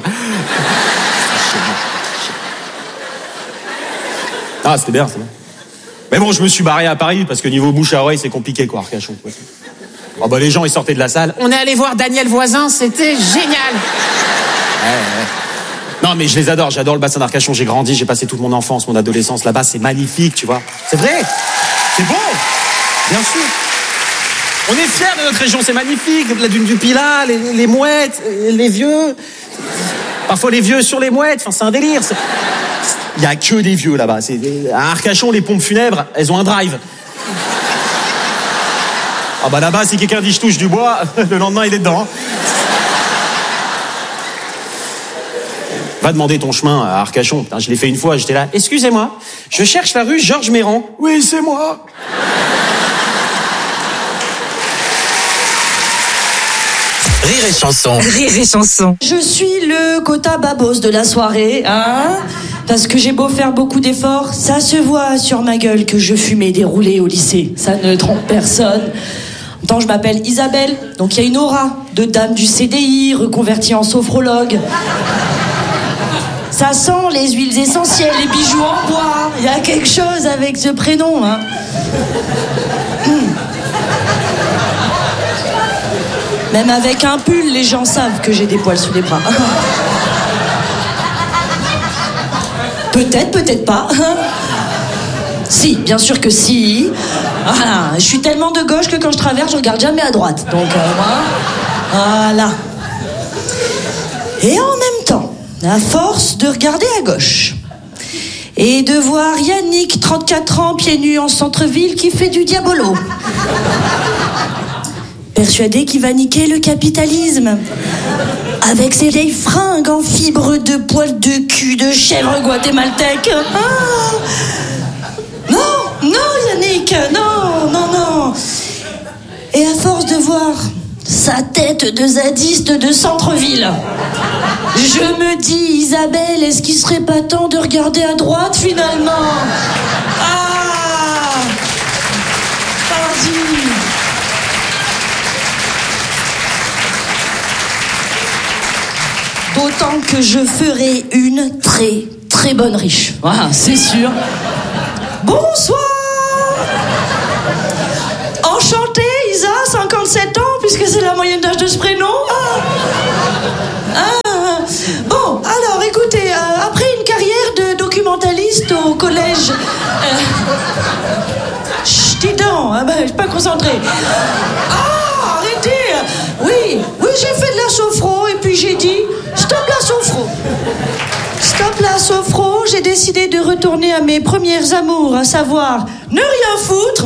Ah, c'était bien. Mais bon, je me suis barré à Paris parce que niveau bouche à oreille, c'est compliqué, quoi, Arcachon. Oh, bah, les gens, ils sortaient de la salle. On est allé voir Daniel Voisin, c'était génial. Ouais. Non, mais je les adore. J'adore le bassin d'Arcachon. J'ai grandi, j'ai passé toute mon enfance, mon adolescence là-bas. C'est magnifique, tu vois. C'est vrai. C'est beau. Bien sûr. On est fiers de notre région. C'est magnifique. La dune du Pilat, les mouettes, les vieux. Parfois les vieux sur les mouettes. Enfin, c'est un délire. Il y a que des vieux là-bas. À Arcachon, les pompes funèbres, elles ont un drive. Ah bah là-bas, si quelqu'un dit je touche du bois, le lendemain il est dedans. Va demander ton chemin à Arcachon. Putain, je l'ai fait une fois, j'étais là. Excusez-moi, je cherche la rue Georges Méran. Oui, c'est moi. Rire et chanson. Rire et chanson. Je suis le quota babos de la soirée, hein. Parce que j'ai beau faire beaucoup d'efforts, ça se voit sur ma gueule que je fumais des roulés au lycée. Ça ne trompe personne. En même temps, je m'appelle Isabelle, donc il y a une aura de dame du CDI reconvertie en sophrologue. Ça sent les huiles essentielles, les bijoux en bois. Il y a quelque chose avec ce prénom, hein. Même avec un pull, les gens savent que j'ai des poils sous les bras. Peut-être, peut-être pas. Si, bien sûr que si. Voilà, je suis tellement de gauche que quand je traverse, je regarde jamais à droite. Donc, voilà. Et en même temps, à force de regarder à gauche et de voir Yannick, 34 ans, pieds nus en centre-ville, qui fait du diabolo, persuadé qu'il va niquer le capitalisme avec ses vieilles fringues en fibres de poils de cul de chèvre guatémaltèque. Ah non, Yannick, non. Et à force de voir sa tête de zadiste de centre-ville, Je me dis, Isabelle, est-ce qu'il serait pas temps de regarder à droite finalement? Ah, pardi. D'autant que je ferai une très, très bonne riche. Voilà, c'est sûr. Bonsoir. Enchantée, Isa, 57 ans, puisque c'est la moyenne d'âge de ce prénom. Bon, alors, écoutez, après une carrière de documentaliste au collège... Chut, dis donc, je suis pas concentrée. Ah, arrêtez. Oui, j'ai fait de la sophro, et puis j'ai dit, stop la sophro. Stop la sophro, j'ai décidé de retourner à mes premières amours, à savoir ne rien foutre.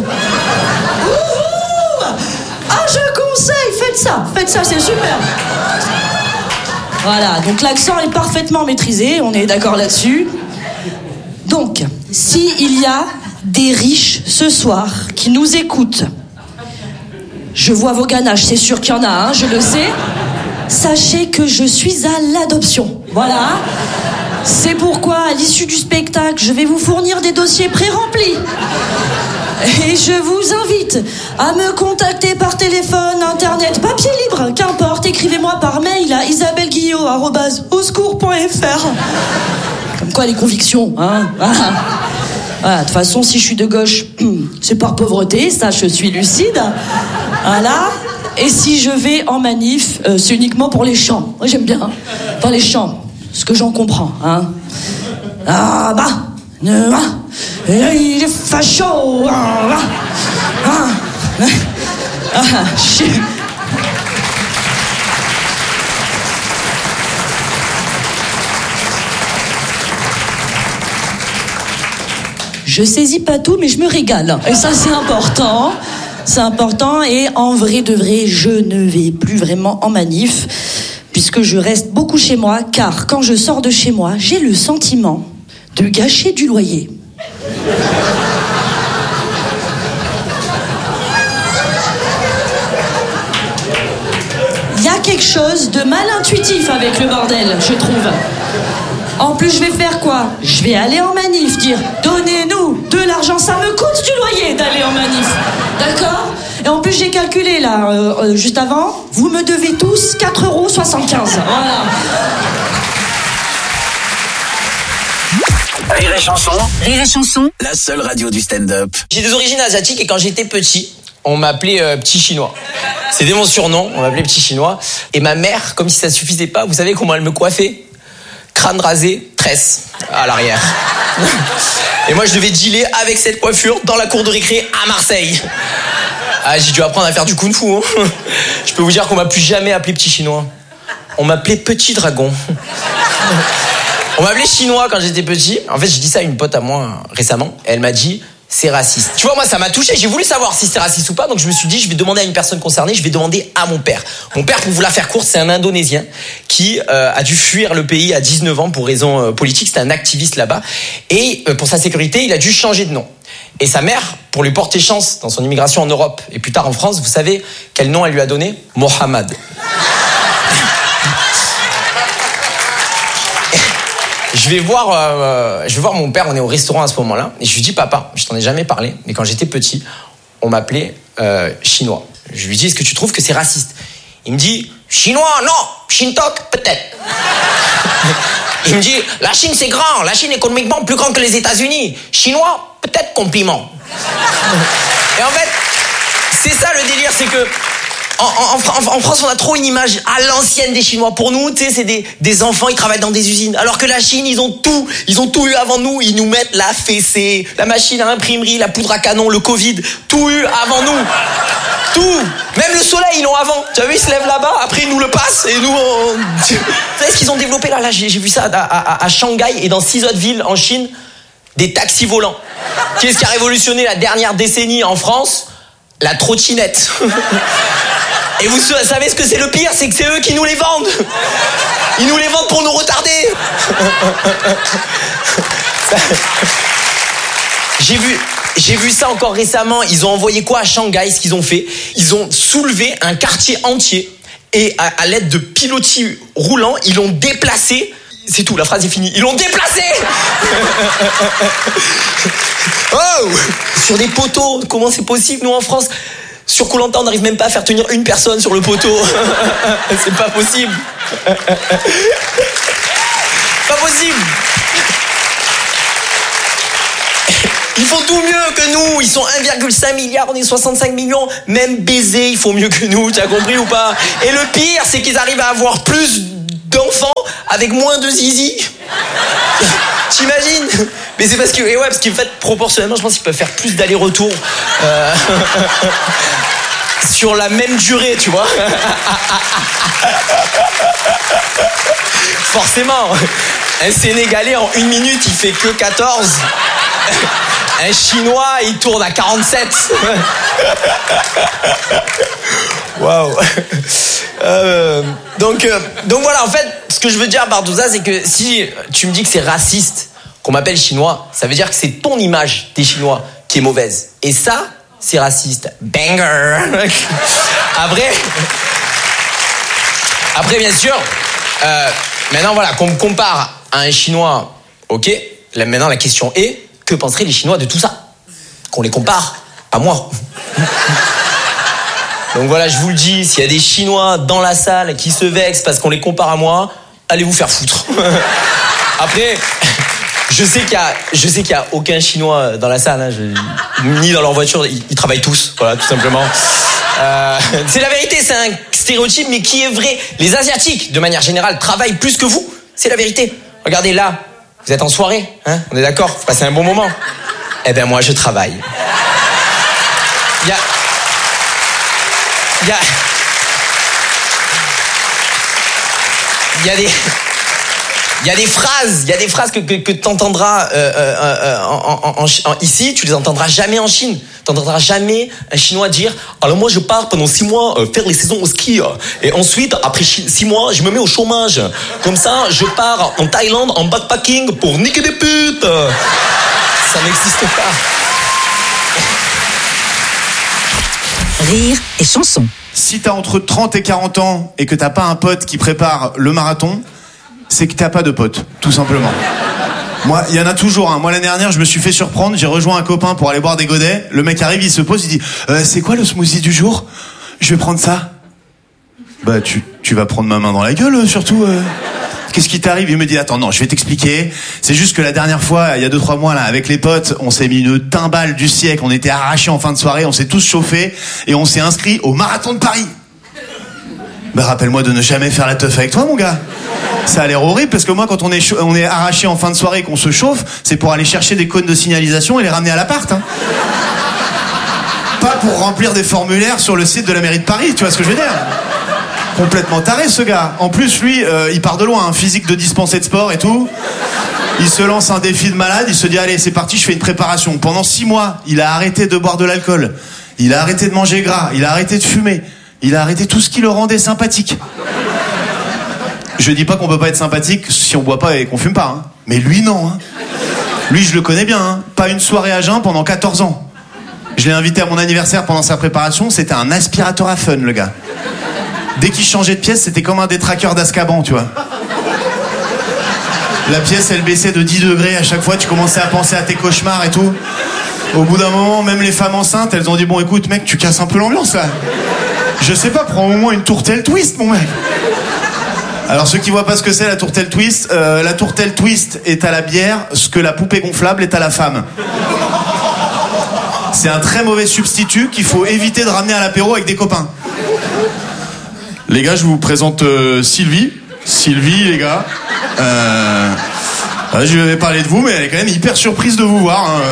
Ah, je conseille, faites ça, c'est super. Voilà, donc l'accent est parfaitement maîtrisé, on est d'accord là-dessus. Donc, s'il y a des riches ce soir qui nous écoutent, je vois vos ganaches, c'est sûr qu'il y en a, hein, je le sais. Sachez que je suis à l'adoption. Voilà. C'est pourquoi, à l'issue du spectacle, je vais vous fournir des dossiers pré-remplis. Et je vous invite à me contacter par téléphone, internet, papier libre, qu'importe. Écrivez-moi par mail à isabelleguillot@aussecours.fr. Comme quoi les convictions, hein. Voilà, de toute façon, si je suis de gauche, c'est par pauvreté, ça, je suis lucide. Voilà. Et si je vais en manif, c'est uniquement pour les chants. Moi, j'aime bien. Enfin, les chants. Ce que j'en comprends, hein. Ah bah, il est facho. Je saisis pas tout, mais je me régale. Et ça, c'est important. C'est important. Et en vrai de vrai, je ne vais plus vraiment en manif, puisque je reste beaucoup chez moi, car quand je sors de chez moi, j'ai le sentiment de gâcher du loyer. Il y a quelque chose de mal intuitif avec le bordel, je trouve. En plus, je vais faire quoi? Je vais aller en manif, dire « Donnez-nous de l'argent, ça me coûte du loyer d'aller en manif. » D'accord? Et en plus, j'ai calculé, là, juste avant, vous me devez tous 4,75 €. Voilà. Rire et chanson. Rire et chanson. La seule radio du stand-up. J'ai des origines asiatiques et quand j'étais petit, on m'appelait Petit Chinois. C'était mon surnom, on m'appelait Petit Chinois. Et ma mère, comme si ça suffisait pas, vous savez comment elle me coiffait? Crâne rasé, tresse à l'arrière. Et moi, je devais dealer avec cette coiffure dans la cour de récré à Marseille. Ah, j'ai dû apprendre à faire du kung-fu. Hein. Je peux vous dire qu'on m'a plus jamais appelé Petit Chinois. On m'appelait Petit Dragon. On m'appelait Chinois quand j'étais petit. En fait, j'ai dit ça à une pote à moi récemment. Elle m'a dit, c'est raciste. Tu vois, moi, ça m'a touché. J'ai voulu savoir si c'était raciste ou pas. Donc, je me suis dit, je vais demander à une personne concernée. Je vais demander à mon père. Mon père, pour vous la faire courte, c'est un Indonésien qui a dû fuir le pays à 19 ans pour raisons politiques. C'était un activiste là-bas. Et pour sa sécurité, il a dû changer de nom. Et sa mère, pour lui porter chance dans son immigration en Europe et plus tard en France, vous savez quel nom elle lui a donné? Mohamed. Je vais voir mon père, on est au restaurant à ce moment-là, et je lui dis, papa, je t'en ai jamais parlé, mais quand j'étais petit, on m'appelait Chinois. Je lui dis, est-ce que tu trouves que c'est raciste? Il me dit, Chinois, non, Shintok, peut-être. Il me dit, la Chine c'est grand, la Chine économiquement plus grand que les États-Unis. Chinois, peut-être compliment. Et en fait, c'est ça le délire, c'est que en France, on a trop une image à l'ancienne des Chinois. Pour nous, tu sais, c'est des enfants, ils travaillent dans des usines. Alors que la Chine, ils ont tout eu avant nous. Ils nous mettent la fessée, la machine à imprimerie, la poudre à canon, le Covid. Tout eu avant nous. Tout. Même le soleil, ils l'ont avant. Tu as vu, ils se lèvent là-bas, après ils nous le passent et nous, Tu sais ce qu'ils ont développé là, j'ai vu ça à Shanghai et dans 6 autres villes en Chine, des taxis volants. Qu'est-ce qui a révolutionné la dernière décennie en France? La trottinette. Et vous savez ce que c'est le pire? C'est que c'est eux qui nous les vendent. Ils nous les vendent pour nous retarder. J'ai vu ça encore récemment. Ils ont envoyé quoi à Shanghai? Ce qu'ils ont fait, ils ont soulevé un quartier entier Et à l'aide de pilotis roulants, ils l'ont déplacé. C'est tout, la phrase est finie. Ils l'ont déplacé. Oh, sur des poteaux. Comment c'est possible, nous, en France? Sur Koh-Lanta, on n'arrive même pas à faire tenir une personne sur le poteau. C'est pas possible. Pas possible. Ils font tout mieux que nous. Ils sont 1,5 milliard, on est 65 millions. Même baiser, ils font mieux que nous. Tu as compris ou pas? Et le pire, c'est qu'ils arrivent à avoir plus d'enfants avec moins de zizi. T'imagines? Mais c'est parce que, et ouais, parce qu'en fait, proportionnellement, je pense qu'ils peuvent faire plus d'allers-retours sur la même durée, tu vois. Forcément, un Sénégalais en 1 minute, il fait que 14. Un Chinois, il tourne à 47. Waouh. Donc voilà, en fait, ce que je veux dire par tout ça, c'est que si tu me dis que c'est raciste qu'on m'appelle chinois, ça veut dire que c'est ton image des Chinois qui est mauvaise. Et ça, c'est raciste. Banger. Après, bien sûr, maintenant, voilà, qu'on me compare à un Chinois, ok. Là, maintenant, la question est, que penseraient les Chinois de tout ça? Qu'on les compare à moi. Donc voilà, je vous le dis, s'il y a des Chinois dans la salle qui se vexent parce qu'on les compare à moi, allez vous faire foutre. Après, je sais qu'il y a aucun Chinois dans la salle, hein, ni dans leur voiture, ils travaillent tous, voilà, tout simplement. C'est la vérité, c'est un stéréotype, mais qui est vrai. Les Asiatiques, de manière générale, travaillent plus que vous. C'est la vérité. Regardez là, vous êtes en soirée, hein, on est d'accord, vous passez un bon moment. Eh ben moi, je travaille. Il y a des phrases que t'entendras ici, tu les entendras jamais en Chine. T'entendras jamais un Chinois dire alors moi je pars pendant 6 mois faire les saisons au ski et ensuite après 6 mois je me mets au chômage. Comme ça je pars en Thaïlande en backpacking pour niquer des putes. Ça n'existe pas. Rire et chanson. Si t'as entre 30 et 40 ans et que t'as pas un pote qui prépare le marathon, c'est que t'as pas de pote, tout simplement. Moi, il y en a toujours un. Moi, l'année dernière, je me suis fait surprendre. J'ai rejoint un copain pour aller boire des godets. Le mec arrive, il se pose, il dit c'est quoi le smoothie du jour? Je vais prendre ça. Bah, tu vas prendre ma main dans la gueule, surtout. Qu'est-ce qui t'arrive? Il me dit attends, non, je vais t'expliquer. C'est juste que la dernière fois, il y a 2-3 mois, là, avec les potes, on s'est mis une timbale du siècle. On était arrachés en fin de soirée, on s'est tous chauffés et on s'est inscrits au marathon de Paris. Bah, rappelle-moi de ne jamais faire la teuf avec toi, mon gars. Ça a l'air horrible parce que moi, quand on est arraché en fin de soirée et qu'on se chauffe, c'est pour aller chercher des cônes de signalisation et les ramener à l'appart. Hein. Pas pour remplir des formulaires sur le site de la mairie de Paris, tu vois ce que je veux dire? Complètement taré, ce gars. En plus, lui, il part de loin, hein, physique de dispensé de sport et tout. Il se lance un défi de malade, il se dit allez, c'est parti, je fais une préparation. Pendant 6 mois, il a arrêté de boire de l'alcool. Il a arrêté de manger gras, il a arrêté de fumer. Il a arrêté tout ce qui le rendait sympathique. Je dis pas qu'on peut pas être sympathique si on boit pas et qu'on fume pas, hein. Mais lui, non. Hein. Lui, je le connais bien. Hein. Pas une soirée à jeun pendant 14 ans. Je l'ai invité à mon anniversaire pendant sa préparation. C'était un aspirateur à fun, le gars. Dès qu'il changeait de pièce, c'était comme un détraqueur d'Azkaban, tu vois. La pièce, elle baissait de 10 degrés à chaque fois. Tu commençais à penser à tes cauchemars et tout. Au bout d'un moment, même les femmes enceintes, elles ont dit bon, écoute, mec, tu casses un peu l'ambiance, là. Je sais pas, prends au moins une tourtelle twist, mon mec. Alors ceux qui voient pas ce que c'est la tourtelle twist, la tourtelle twist est à la bière ce que la poupée gonflable est à la femme. C'est un très mauvais substitut qu'il faut éviter de ramener à l'apéro avec des copains. Les gars, je vous présente Sylvie. Sylvie, les gars. Je vais parler de vous, mais elle est quand même hyper surprise de vous voir. Hein.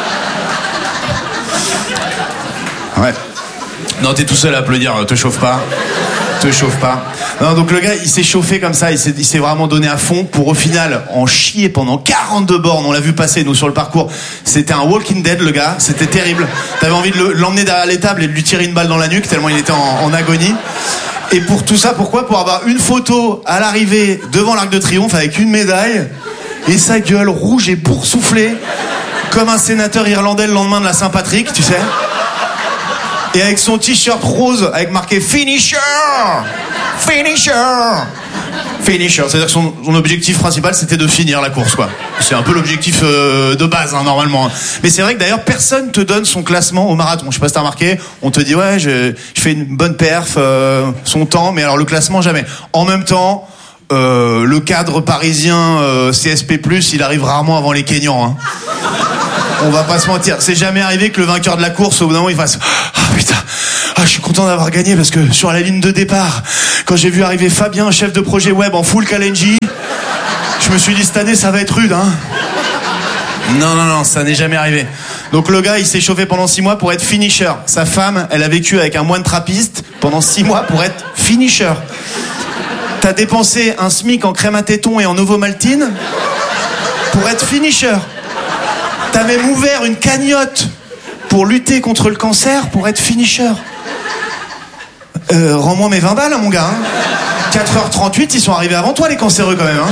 Ouais. Non, t'es tout seul à applaudir, te chauffe pas. Te chauffe pas. Non, donc le gars, il s'est chauffé comme ça, il s'est vraiment donné à fond pour au final en chier pendant 42 bornes. On l'a vu passer, nous, sur le parcours. C'était un Walking Dead, le gars. C'était terrible. T'avais envie de l'emmener derrière l'étable et de lui tirer une balle dans la nuque, tellement il était en agonie. Et pour tout ça, pourquoi? Pour avoir une photo à l'arrivée devant l'Arc de Triomphe avec une médaille et sa gueule rouge et boursouflée comme un sénateur irlandais le lendemain de la Saint-Patrick, tu sais. Et avec son t-shirt rose avec marqué Finisher. Finisher. Finisher, c'est-à-dire que son objectif principal c'était de finir la course, quoi. C'est un peu l'objectif de base, hein, normalement. Mais c'est vrai que d'ailleurs personne te donne son classement au marathon. Je sais pas si t'as remarqué, on te dit ouais, je fais une bonne perf, son temps, mais alors le classement jamais. En même temps, le cadre parisien CSP+, il arrive rarement avant les Kenyans, hein. On va pas se mentir, c'est jamais arrivé que le vainqueur de la course au bout d'un moment il fasse putain, je suis content d'avoir gagné parce que sur la ligne de départ, quand j'ai vu arriver Fabien, chef de projet web en full Kalenji, je me suis dit cette année ça va être rude, hein. Non, ça n'est jamais arrivé. Donc le gars il s'est chauffé pendant 6 mois pour être finisher. Sa femme, elle a vécu avec un moine trappiste pendant 6 mois pour être finisher. T'as dépensé un SMIC en crème à téton et en ovomaltine pour être finisher. T'as même ouvert une cagnotte pour lutter contre le cancer pour être finisher. Rends-moi mes 20 balles, hein, mon gars. Hein. 4h38, ils sont arrivés avant toi, les cancéreux, quand même. Hein.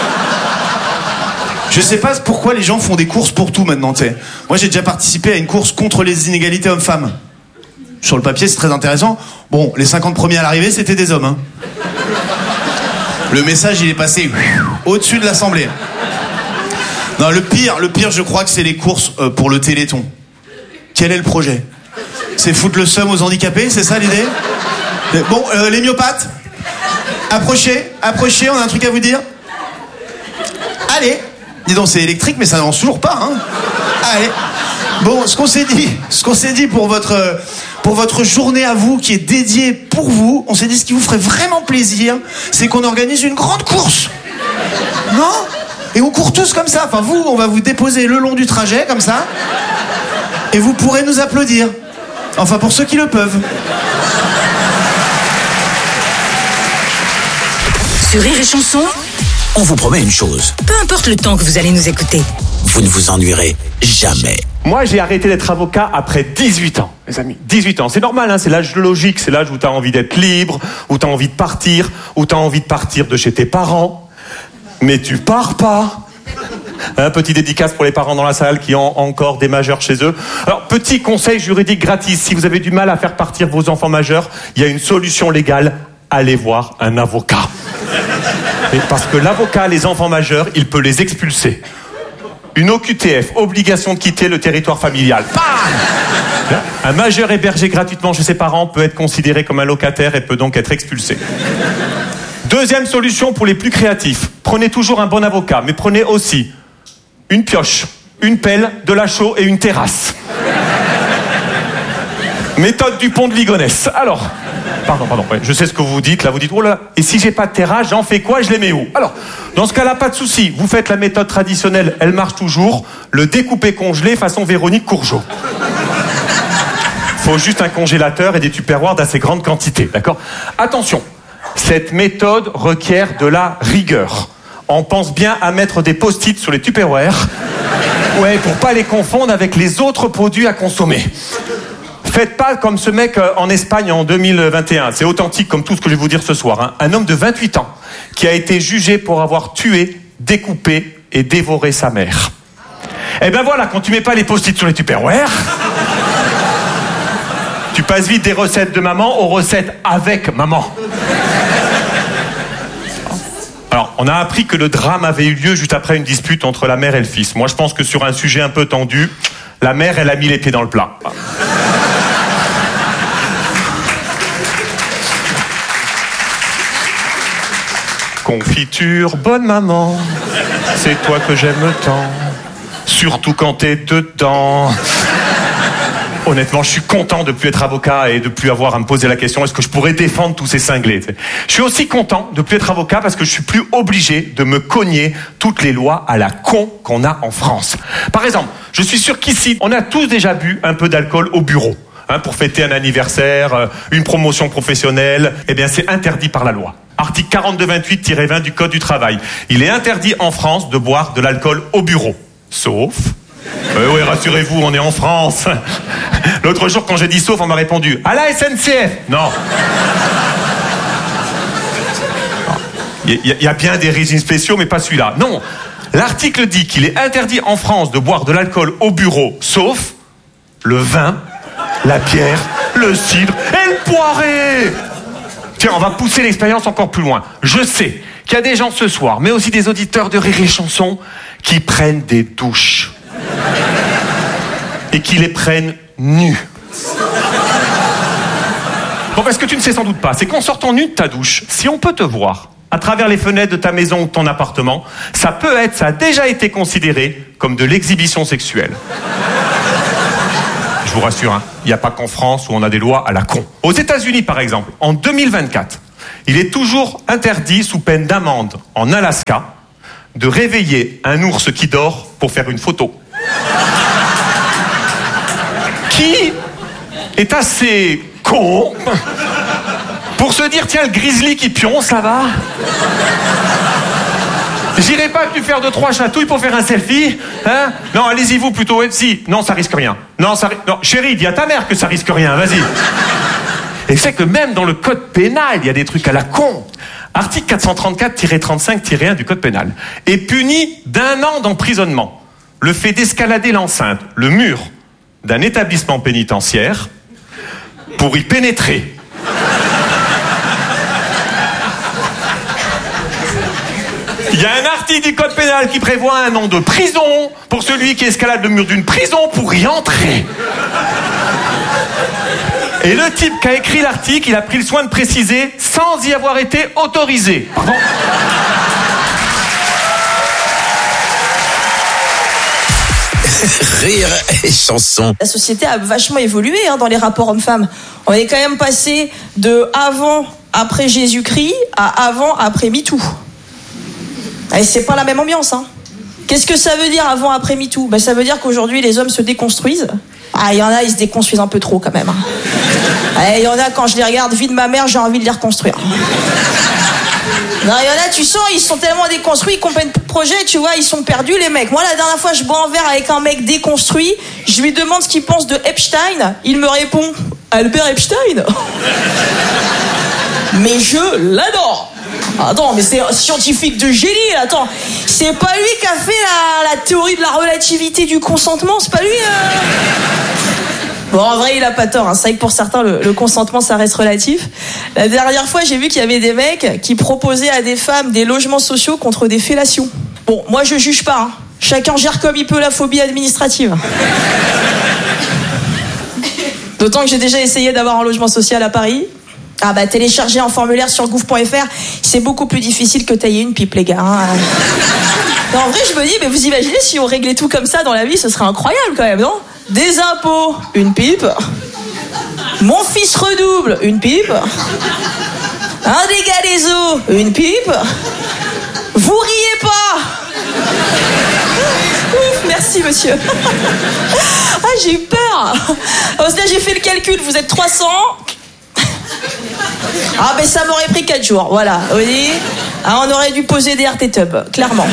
Je sais pas pourquoi les gens font des courses pour tout maintenant, tu sais. Moi, j'ai déjà participé à une course contre les inégalités hommes-femmes. Sur le papier, c'est très intéressant. Bon, les 50 premiers à l'arrivée, c'était des hommes. Hein. Le message, il est passé au-dessus de l'Assemblée. Non, le pire, je crois que c'est les courses pour le Téléthon. Quel est le projet? C'est foutre le seum aux handicapés, c'est ça l'idée? Bon, les myopathes, approchez, on a un truc à vous dire. Allez, dis donc, c'est électrique, mais ça n'avance toujours pas, hein. Allez. Bon, ce qu'on s'est dit pour votre journée à vous, qui est dédiée pour vous, on s'est dit ce qui vous ferait vraiment plaisir, c'est qu'on organise une grande course. Non? Et on court tous comme ça. Enfin, vous, on va vous déposer le long du trajet, comme ça. Et vous pourrez nous applaudir. Enfin, pour ceux qui le peuvent. Sur Rire et Chanson, on vous promet une chose. Peu importe le temps que vous allez nous écouter, vous ne vous ennuierez jamais. Moi, j'ai arrêté d'être avocat après 18 ans, mes amis. 18 ans. C'est normal, hein, c'est l'âge logique. C'est l'âge où t'as envie d'être libre, où t'as envie de partir, où t'as envie de partir de chez tes parents. Mais tu pars pas. Un petit dédicace pour les parents dans la salle qui ont encore des majeurs chez eux. Alors, petit conseil juridique gratis. Si vous avez du mal à faire partir vos enfants majeurs, il y a une solution légale. Allez voir un avocat. Et parce que l'avocat, les enfants majeurs, il peut les expulser. Une OQTF, obligation de quitter le territoire familial. Bam ! Un majeur hébergé gratuitement chez ses parents peut être considéré comme un locataire et peut donc être expulsé. Deuxième solution pour les plus créatifs. Prenez toujours un bon avocat, mais prenez aussi une pioche, une pelle, de la chaux et une terrasse. Méthode du pont de Ligonnès. Alors, pardon, ouais, je sais ce que vous dites. Là, vous dites, oh là, et si j'ai pas de terrasse, j'en fais quoi? Je les mets où? Alors, dans ce cas-là, pas de souci. Vous faites la méthode traditionnelle, elle marche toujours. Le découpé congelé façon Véronique Courgeot. Faut juste un congélateur et des tupperwares d'assez grande quantité, d'accord? Attention. Cette méthode requiert de la rigueur. On pense bien à mettre des post-it sur les tupperwares. Ouais, pour pas les confondre avec les autres produits à consommer. Faites pas comme ce mec en Espagne en 2021. C'est authentique comme tout ce que je vais vous dire ce soir. Hein. Un homme de 28 ans qui a été jugé pour avoir tué, découpé et dévoré sa mère. Eh ben voilà, quand tu mets pas les post-it sur les tupperwares, tu passes vite des recettes de maman aux recettes avec maman. Alors, on a appris que le drame avait eu lieu juste après une dispute entre la mère et le fils. Moi, je pense que sur un sujet un peu tendu, la mère, elle a mis les pieds dans le plat. Confiture, bonne maman, c'est toi que j'aime tant, surtout quand t'es dedans. Honnêtement, je suis content de plus être avocat et de plus avoir à me poser la question est-ce que je pourrais défendre tous ces cinglés. Je suis aussi content de plus être avocat parce que je suis plus obligé de me cogner toutes les lois à la con qu'on a en France. Par exemple, je suis sûr qu'ici, on a tous déjà bu un peu d'alcool au bureau. Hein, pour fêter un anniversaire, une promotion professionnelle, eh bien c'est interdit par la loi. Article 4228-20 du Code du travail. Il est interdit en France de boire de l'alcool au bureau. Sauf... oui, rassurez-vous, on est en France. L'autre jour, quand j'ai dit sauf, on m'a répondu à la SNCF. Non. Il y a bien des régimes spéciaux, mais pas celui-là. Non. L'article dit qu'il est interdit en France de boire de l'alcool au bureau, sauf le vin, la bière le cidre et le poiré. Tiens, on va pousser l'expérience encore plus loin. Je sais qu'il y a des gens ce soir, mais aussi des auditeurs de Rire et Chanson, qui prennent des douches. Et qui les prennent nus. Bon, parce que tu ne sais sans doute pas, c'est qu'en sortant nu de ta douche, si on peut te voir à travers les fenêtres de ta maison ou de ton appartement, ça a déjà été considéré comme de l'exhibition sexuelle. Je vous rassure, il n'y a pas qu'en France où on a des lois à la con. Aux États-Unis, par exemple, en 2024, il est toujours interdit, sous peine d'amende en Alaska, de réveiller un ours qui dort pour faire une photo. Qui est assez con pour se dire, tiens, le grizzly qui pionce, ça va. J'irai pas que lui faire 2-3 chatouilles pour faire un selfie, hein? Non, allez-y vous plutôt. Si, non, ça risque rien. Non, chérie, dis à ta mère que ça risque rien, vas-y. Et c'est que même dans le code pénal, il y a des trucs à la con. Article 434-35-1 du code pénal est puni d'1 an d'emprisonnement le fait d'escalader l'enceinte, le mur d'un établissement pénitentiaire pour y pénétrer. Il y a un article du code pénal qui prévoit 1 an de prison pour celui qui escalade le mur d'une prison pour y entrer. Et le type qui a écrit l'article, il a pris le soin de préciser sans y avoir été autorisé. Pardon ? Rire et Chanson. La société a vachement évolué dans les rapports hommes-femmes. On est quand même passé de avant, après Jésus-Christ à avant, après MeToo. Et c'est pas la même ambiance. Qu'est-ce que ça veut dire avant, après MeToo ? Ça veut dire qu'aujourd'hui les hommes se déconstruisent. Il y en a, ils se déconstruisent un peu trop quand même. Il y en a, quand je les regarde, vie de ma mère, j'ai envie de les reconstruire. Non, il y en a, tu sens, ils sont tellement déconstruits, ils comprennent le projet, tu vois, ils sont perdus les mecs. Moi, la dernière fois, je bois un verre avec un mec déconstruit, je lui demande ce qu'il pense de Epstein, il me répond « Albert Epstein ?» Mais je l'adore. Attends, mais c'est un scientifique de génie, attends. C'est pas lui qui a fait la théorie de la relativité du consentement, c'est pas lui Bon, en vrai, il a pas tort. C'est vrai que pour certains, le consentement, ça reste relatif. La dernière fois, j'ai vu qu'il y avait des mecs qui proposaient à des femmes des logements sociaux contre des fellations. Bon, moi, je juge pas. Chacun gère comme il peut la phobie administrative. D'autant que j'ai déjà essayé d'avoir un logement social à Paris. Télécharger un formulaire sur gouv.fr, c'est beaucoup plus difficile que tailler une pipe, les gars. Non, en vrai, je me dis, mais vous imaginez si on réglait tout comme ça dans la vie, ce serait incroyable quand même, non ? Des impôts, une pipe. Mon fils redouble, une pipe. Un dégât des eaux, une pipe. Vous riez pas. Ouf, merci monsieur. J'ai eu peur. Là, j'ai fait le calcul, vous êtes 300. Ça m'aurait pris 4 jours, voilà. Oui. On aurait dû poser des RT Tub, clairement.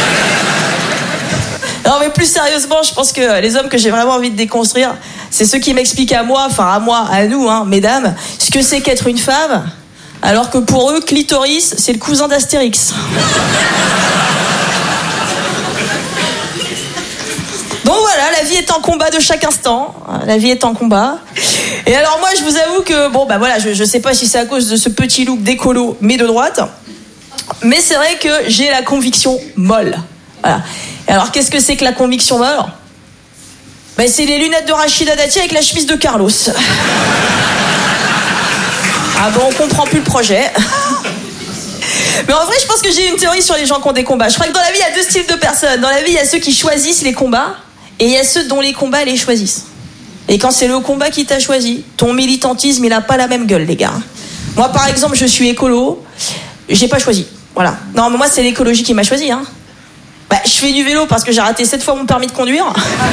Non, mais plus sérieusement, je pense que les hommes que j'ai vraiment envie de déconstruire, c'est ceux qui m'expliquent à nous, mesdames, ce que c'est qu'être une femme, alors que pour eux, clitoris, c'est le cousin d'Astérix. Donc voilà, la vie est un combat de chaque instant. La vie est en combat. Et alors moi, je vous avoue que, je sais pas si c'est à cause de ce petit look d'écolo, mais de droite. Mais c'est vrai que j'ai la conviction molle. Voilà. Et alors, qu'est-ce que c'est que la conviction molle ? C'est les lunettes de Rachida Dati avec la chemise de Carlos. On comprend plus le projet. Mais en vrai, je pense que j'ai une théorie sur les gens qui ont des combats. Je crois que dans la vie, il y a 2 styles de personnes. Dans la vie, il y a ceux qui choisissent les combats et il y a ceux dont les combats les choisissent. Et quand c'est le combat qui t'a choisi, ton militantisme, il a pas la même gueule, les gars. Moi, par exemple, je suis écolo. J'ai pas choisi. Voilà. Non, mais moi, c'est l'écologie qui m'a choisi, je fais du vélo parce que j'ai raté 7 fois mon permis de conduire.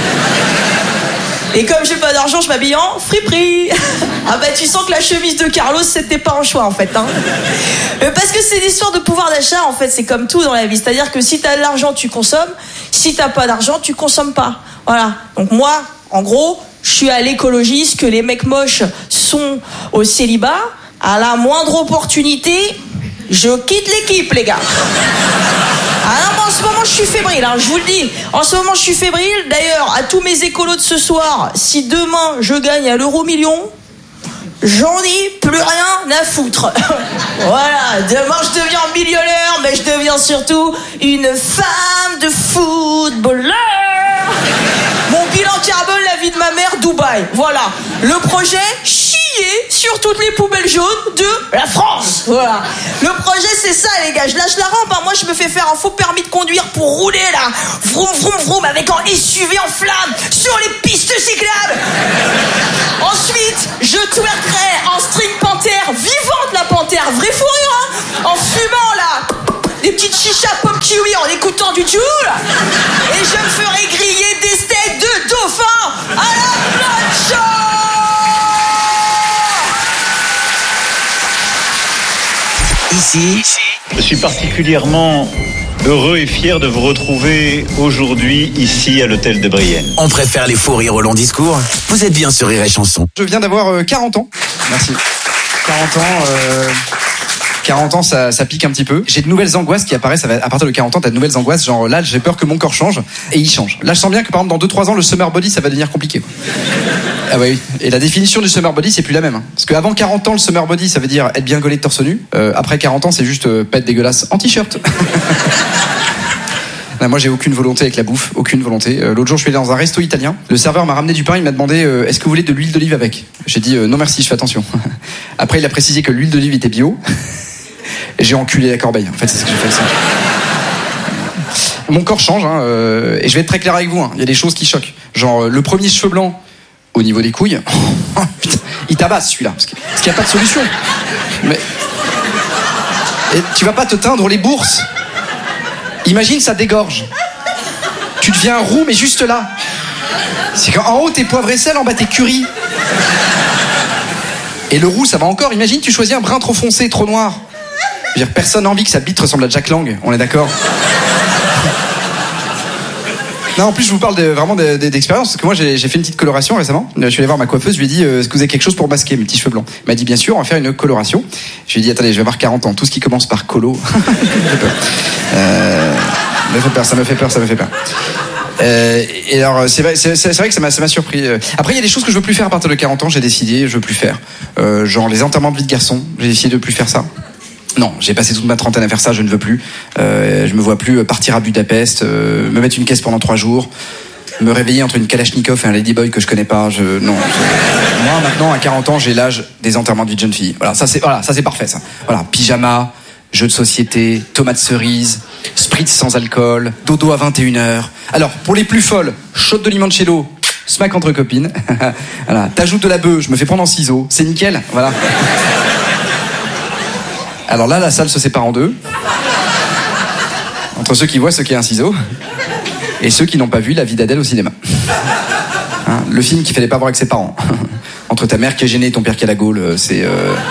Et comme j'ai pas d'argent, je m'habille en friperie. Tu sens que la chemise de Carlos, c'était pas un choix, en fait. Parce que c'est l'histoire de pouvoir d'achat, en fait. C'est comme tout dans la vie. C'est-à-dire que si t'as de l'argent, tu consommes. Si t'as pas d'argent, tu consommes pas. Voilà. Donc moi, en gros, je suis à l'écologie, ce que les mecs moches sont au célibat. À la moindre opportunité, je quitte l'équipe, les gars. En ce moment, je suis fébrile, je vous le dis. En ce moment, je suis fébrile. D'ailleurs, à tous mes écolos de ce soir, si demain, je gagne à l'euro million, J'en ai plus rien à foutre. Voilà, demain je deviens millionnaire, mais je deviens surtout une femme de footballeur. Mon bilan carbone, la vie de ma mère, Dubaï. Voilà, le projet, chier sur toutes les poubelles jaunes de la France. Voilà, le projet c'est ça les gars, je lâche la rampe, hein. Moi je me fais faire un faux permis de conduire pour rouler là, vroom vroom vroom, avec un SUV en flammes sur les pistes cyclables. Ensuite, je twerkerai en string panthère, vivante la panthère, vraie fourrure, hein, en fumant là, des petites chichas pop kiwi en écoutant du Joule, et je me ferai griller des steaks de dauphin à la plancha. Ici, je suis particulièrement heureux et fier de vous retrouver aujourd'hui ici à l'hôtel de Brienne. On préfère les faux rires au long discours. Vous êtes bien sur Rire et Chanson. Je viens d'avoir 40 ans. Merci. 40 ans, ça pique un petit peu. J'ai de nouvelles angoisses qui apparaissent à partir de 40 ans. T'as de nouvelles angoisses, genre là, j'ai peur que mon corps change, et il change. Là, je sens bien que par exemple, dans 2-3 ans, le summer body, ça va devenir compliqué, quoi. Ah bah oui. Et la définition du summer body, c'est plus la même, hein. Parce qu'avant 40 ans, le summer body, ça veut dire être bien gaulé de torse nu. Après 40 ans, c'est juste pas être dégueulasse en t-shirt. Là, moi, j'ai aucune volonté avec la bouffe, aucune volonté. L'autre jour, je suis allé dans un resto italien. Le serveur m'a ramené du pain, il m'a demandé est-ce que vous voulez de l'huile d'olive avec ? J'ai dit non merci, je fais attention. Après, il a précisé que l'huile d'olive était bio. Et j'ai enculé la corbeille. En fait, c'est ce que j'ai fait. Ça. Mon corps change, hein, et je vais être très clair avec vous. Hein. Il y a des choses qui choquent. Genre, le premier cheveu blanc au niveau des couilles, putain, il tabasse celui-là, parce qu'il n'y a pas de solution. Mais et tu vas pas te teindre les bourses. Imagine, ça dégorge. Tu deviens roux, mais juste là. C'est qu'en haut, t'es poivre et sel, en bas, t'es curry. Et le roux, ça va encore. Imagine, tu choisis un brun trop foncé, trop noir. Je veux dire, personne n'a envie que sa bite ressemble à Jack Lang, on est d'accord? Non, en plus, je vous parle vraiment d'expérience, parce que moi, j'ai fait une petite coloration récemment. Je suis allé voir ma coiffeuse, je lui ai dit, est-ce que vous avez quelque chose pour masquer mes petits cheveux blancs? Elle m'a dit, bien sûr, on va faire une coloration. Je lui ai dit, attendez, je vais avoir 40 ans, tout ce qui commence par colo. Ça me fait peur. Et alors, c'est vrai que ça m'a surpris. Après, il y a des choses que je veux plus faire à partir de 40 ans, j'ai décidé, je veux plus faire. Genre les enterrements de vie de garçon, j'ai décidé de plus faire ça. Non, j'ai passé toute ma trentaine à faire ça, je ne veux plus. Je me vois plus partir à Budapest, me mettre une caisse pendant 3 jours, me réveiller entre une Kalachnikov et un Ladyboy que je connais pas. Moi, maintenant, à 40 ans, j'ai l'âge des enterrements de vie de jeune fille. Voilà, ça c'est parfait, ça. Voilà, pyjama, jeux de société, tomates cerises, spritz sans alcool, dodo à 21h. Alors, pour les plus folles, shot de limoncello, smack entre copines. Voilà, t'ajoutes de la bœuf, je me fais prendre en ciseaux, c'est nickel, voilà. Alors là, la salle se sépare en deux. Entre ceux qui voient ce qu'est un ciseau et ceux qui n'ont pas vu La vie d'Adèle au cinéma. Hein, le film qu'il fallait pas voir avec ses parents. Entre ta mère qui est gênée et ton père qui a la gaule, c'est...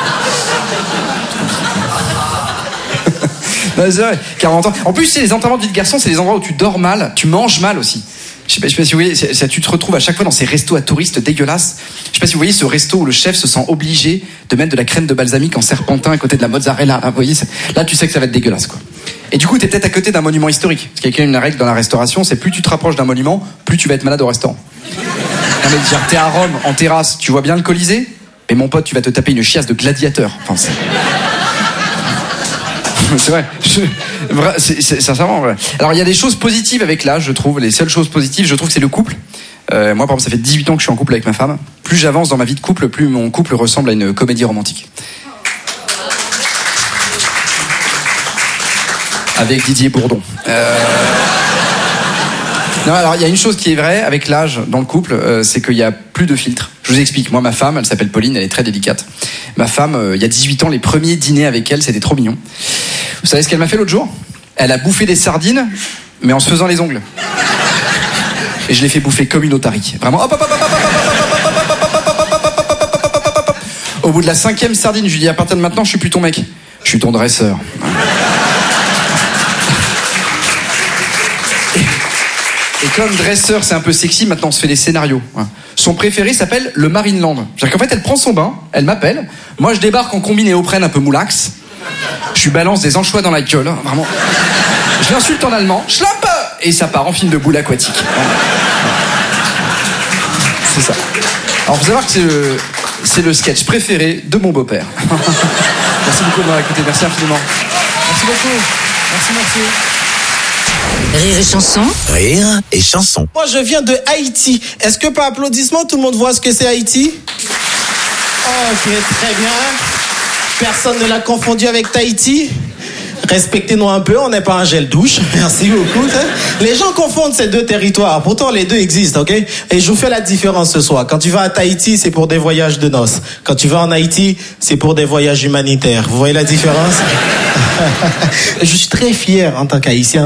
Non, c'est vrai, 40 ans. En plus, c'est les enterrements de vie de garçon, c'est les endroits où tu dors mal, tu manges mal aussi. Je sais pas si vous voyez, tu te retrouves à chaque fois dans ces restos à touristes dégueulasses. Je sais pas si vous voyez ce resto où le chef se sent obligé de mettre de la crème de balsamique en serpentin à côté de la mozzarella. Là, vous voyez, là tu sais que ça va être dégueulasse, quoi. Et du coup, t'es peut-être à côté d'un monument historique. Parce qu'il y a quand même une règle dans la restauration, c'est plus tu te rapproches d'un monument, plus tu vas être malade au restaurant. Non mais genre, t'es à Rome, en terrasse, tu vois bien le Colisée, mais mon pote, tu vas te taper une chiasse de gladiateur. Enfin, c'est vrai. C'est sincèrement vrai. Alors il y a des choses positives avec l'âge, je trouve. Les seules choses positives, je trouve que c'est le couple. Moi par exemple, ça fait 18 ans que je suis en couple avec ma femme. Plus j'avance dans ma vie de couple, plus mon couple ressemble à une comédie romantique. Avec Didier Bourdon. Non, alors il y a une chose qui est vraie avec l'âge dans le couple, c'est qu'il y a plus de filtres. Je vous explique. Moi, ma femme, elle s'appelle Pauline, elle est très délicate. Ma femme, il y a 18 ans, les premiers dîners avec elle, c'était trop mignon. Vous savez ce qu'elle m'a fait l'autre jour ? Elle a bouffé des sardines, mais en se faisant les ongles. Et je l'ai fait bouffer comme une otarie. Vraiment, hop, hop, hop, hop, hop, hop, hop. Au bout de la 5e sardine, je lui dis, à partir de maintenant, je suis plus ton mec. Je suis ton dresseur. Et comme dresseur, c'est un peu sexy, maintenant on se fait des scénarios. Son préféré s'appelle le Marineland. C'est-à-dire qu'en fait, elle prend son bain, elle m'appelle, moi je débarque en combiné au prenne un peu moulax, je lui balance des anchois dans la gueule, vraiment. Je l'insulte en allemand, schlampe, et ça part en film de boule aquatique. C'est ça. Alors faut savoir que C'est le sketch préféré de mon beau-père. Merci beaucoup de m'avoir écouté, merci infiniment. Merci beaucoup. Merci. Rire et chanson. Rire et chanson. Moi, je viens de Haïti. Est-ce que par applaudissement, tout le monde voit ce que c'est Haïti? Ok, très bien. Personne ne l'a confondu avec Tahiti? Respectez-nous un peu, on n'est pas un gel douche. Merci beaucoup. Les gens confondent ces deux territoires. Pourtant, les deux existent, ok? Et je vous fais la différence ce soir. Quand tu vas à Tahiti, c'est pour des voyages de noces. Quand tu vas en Haïti, c'est pour des voyages humanitaires. Vous voyez la différence? Je suis très fier en tant qu'Haïtien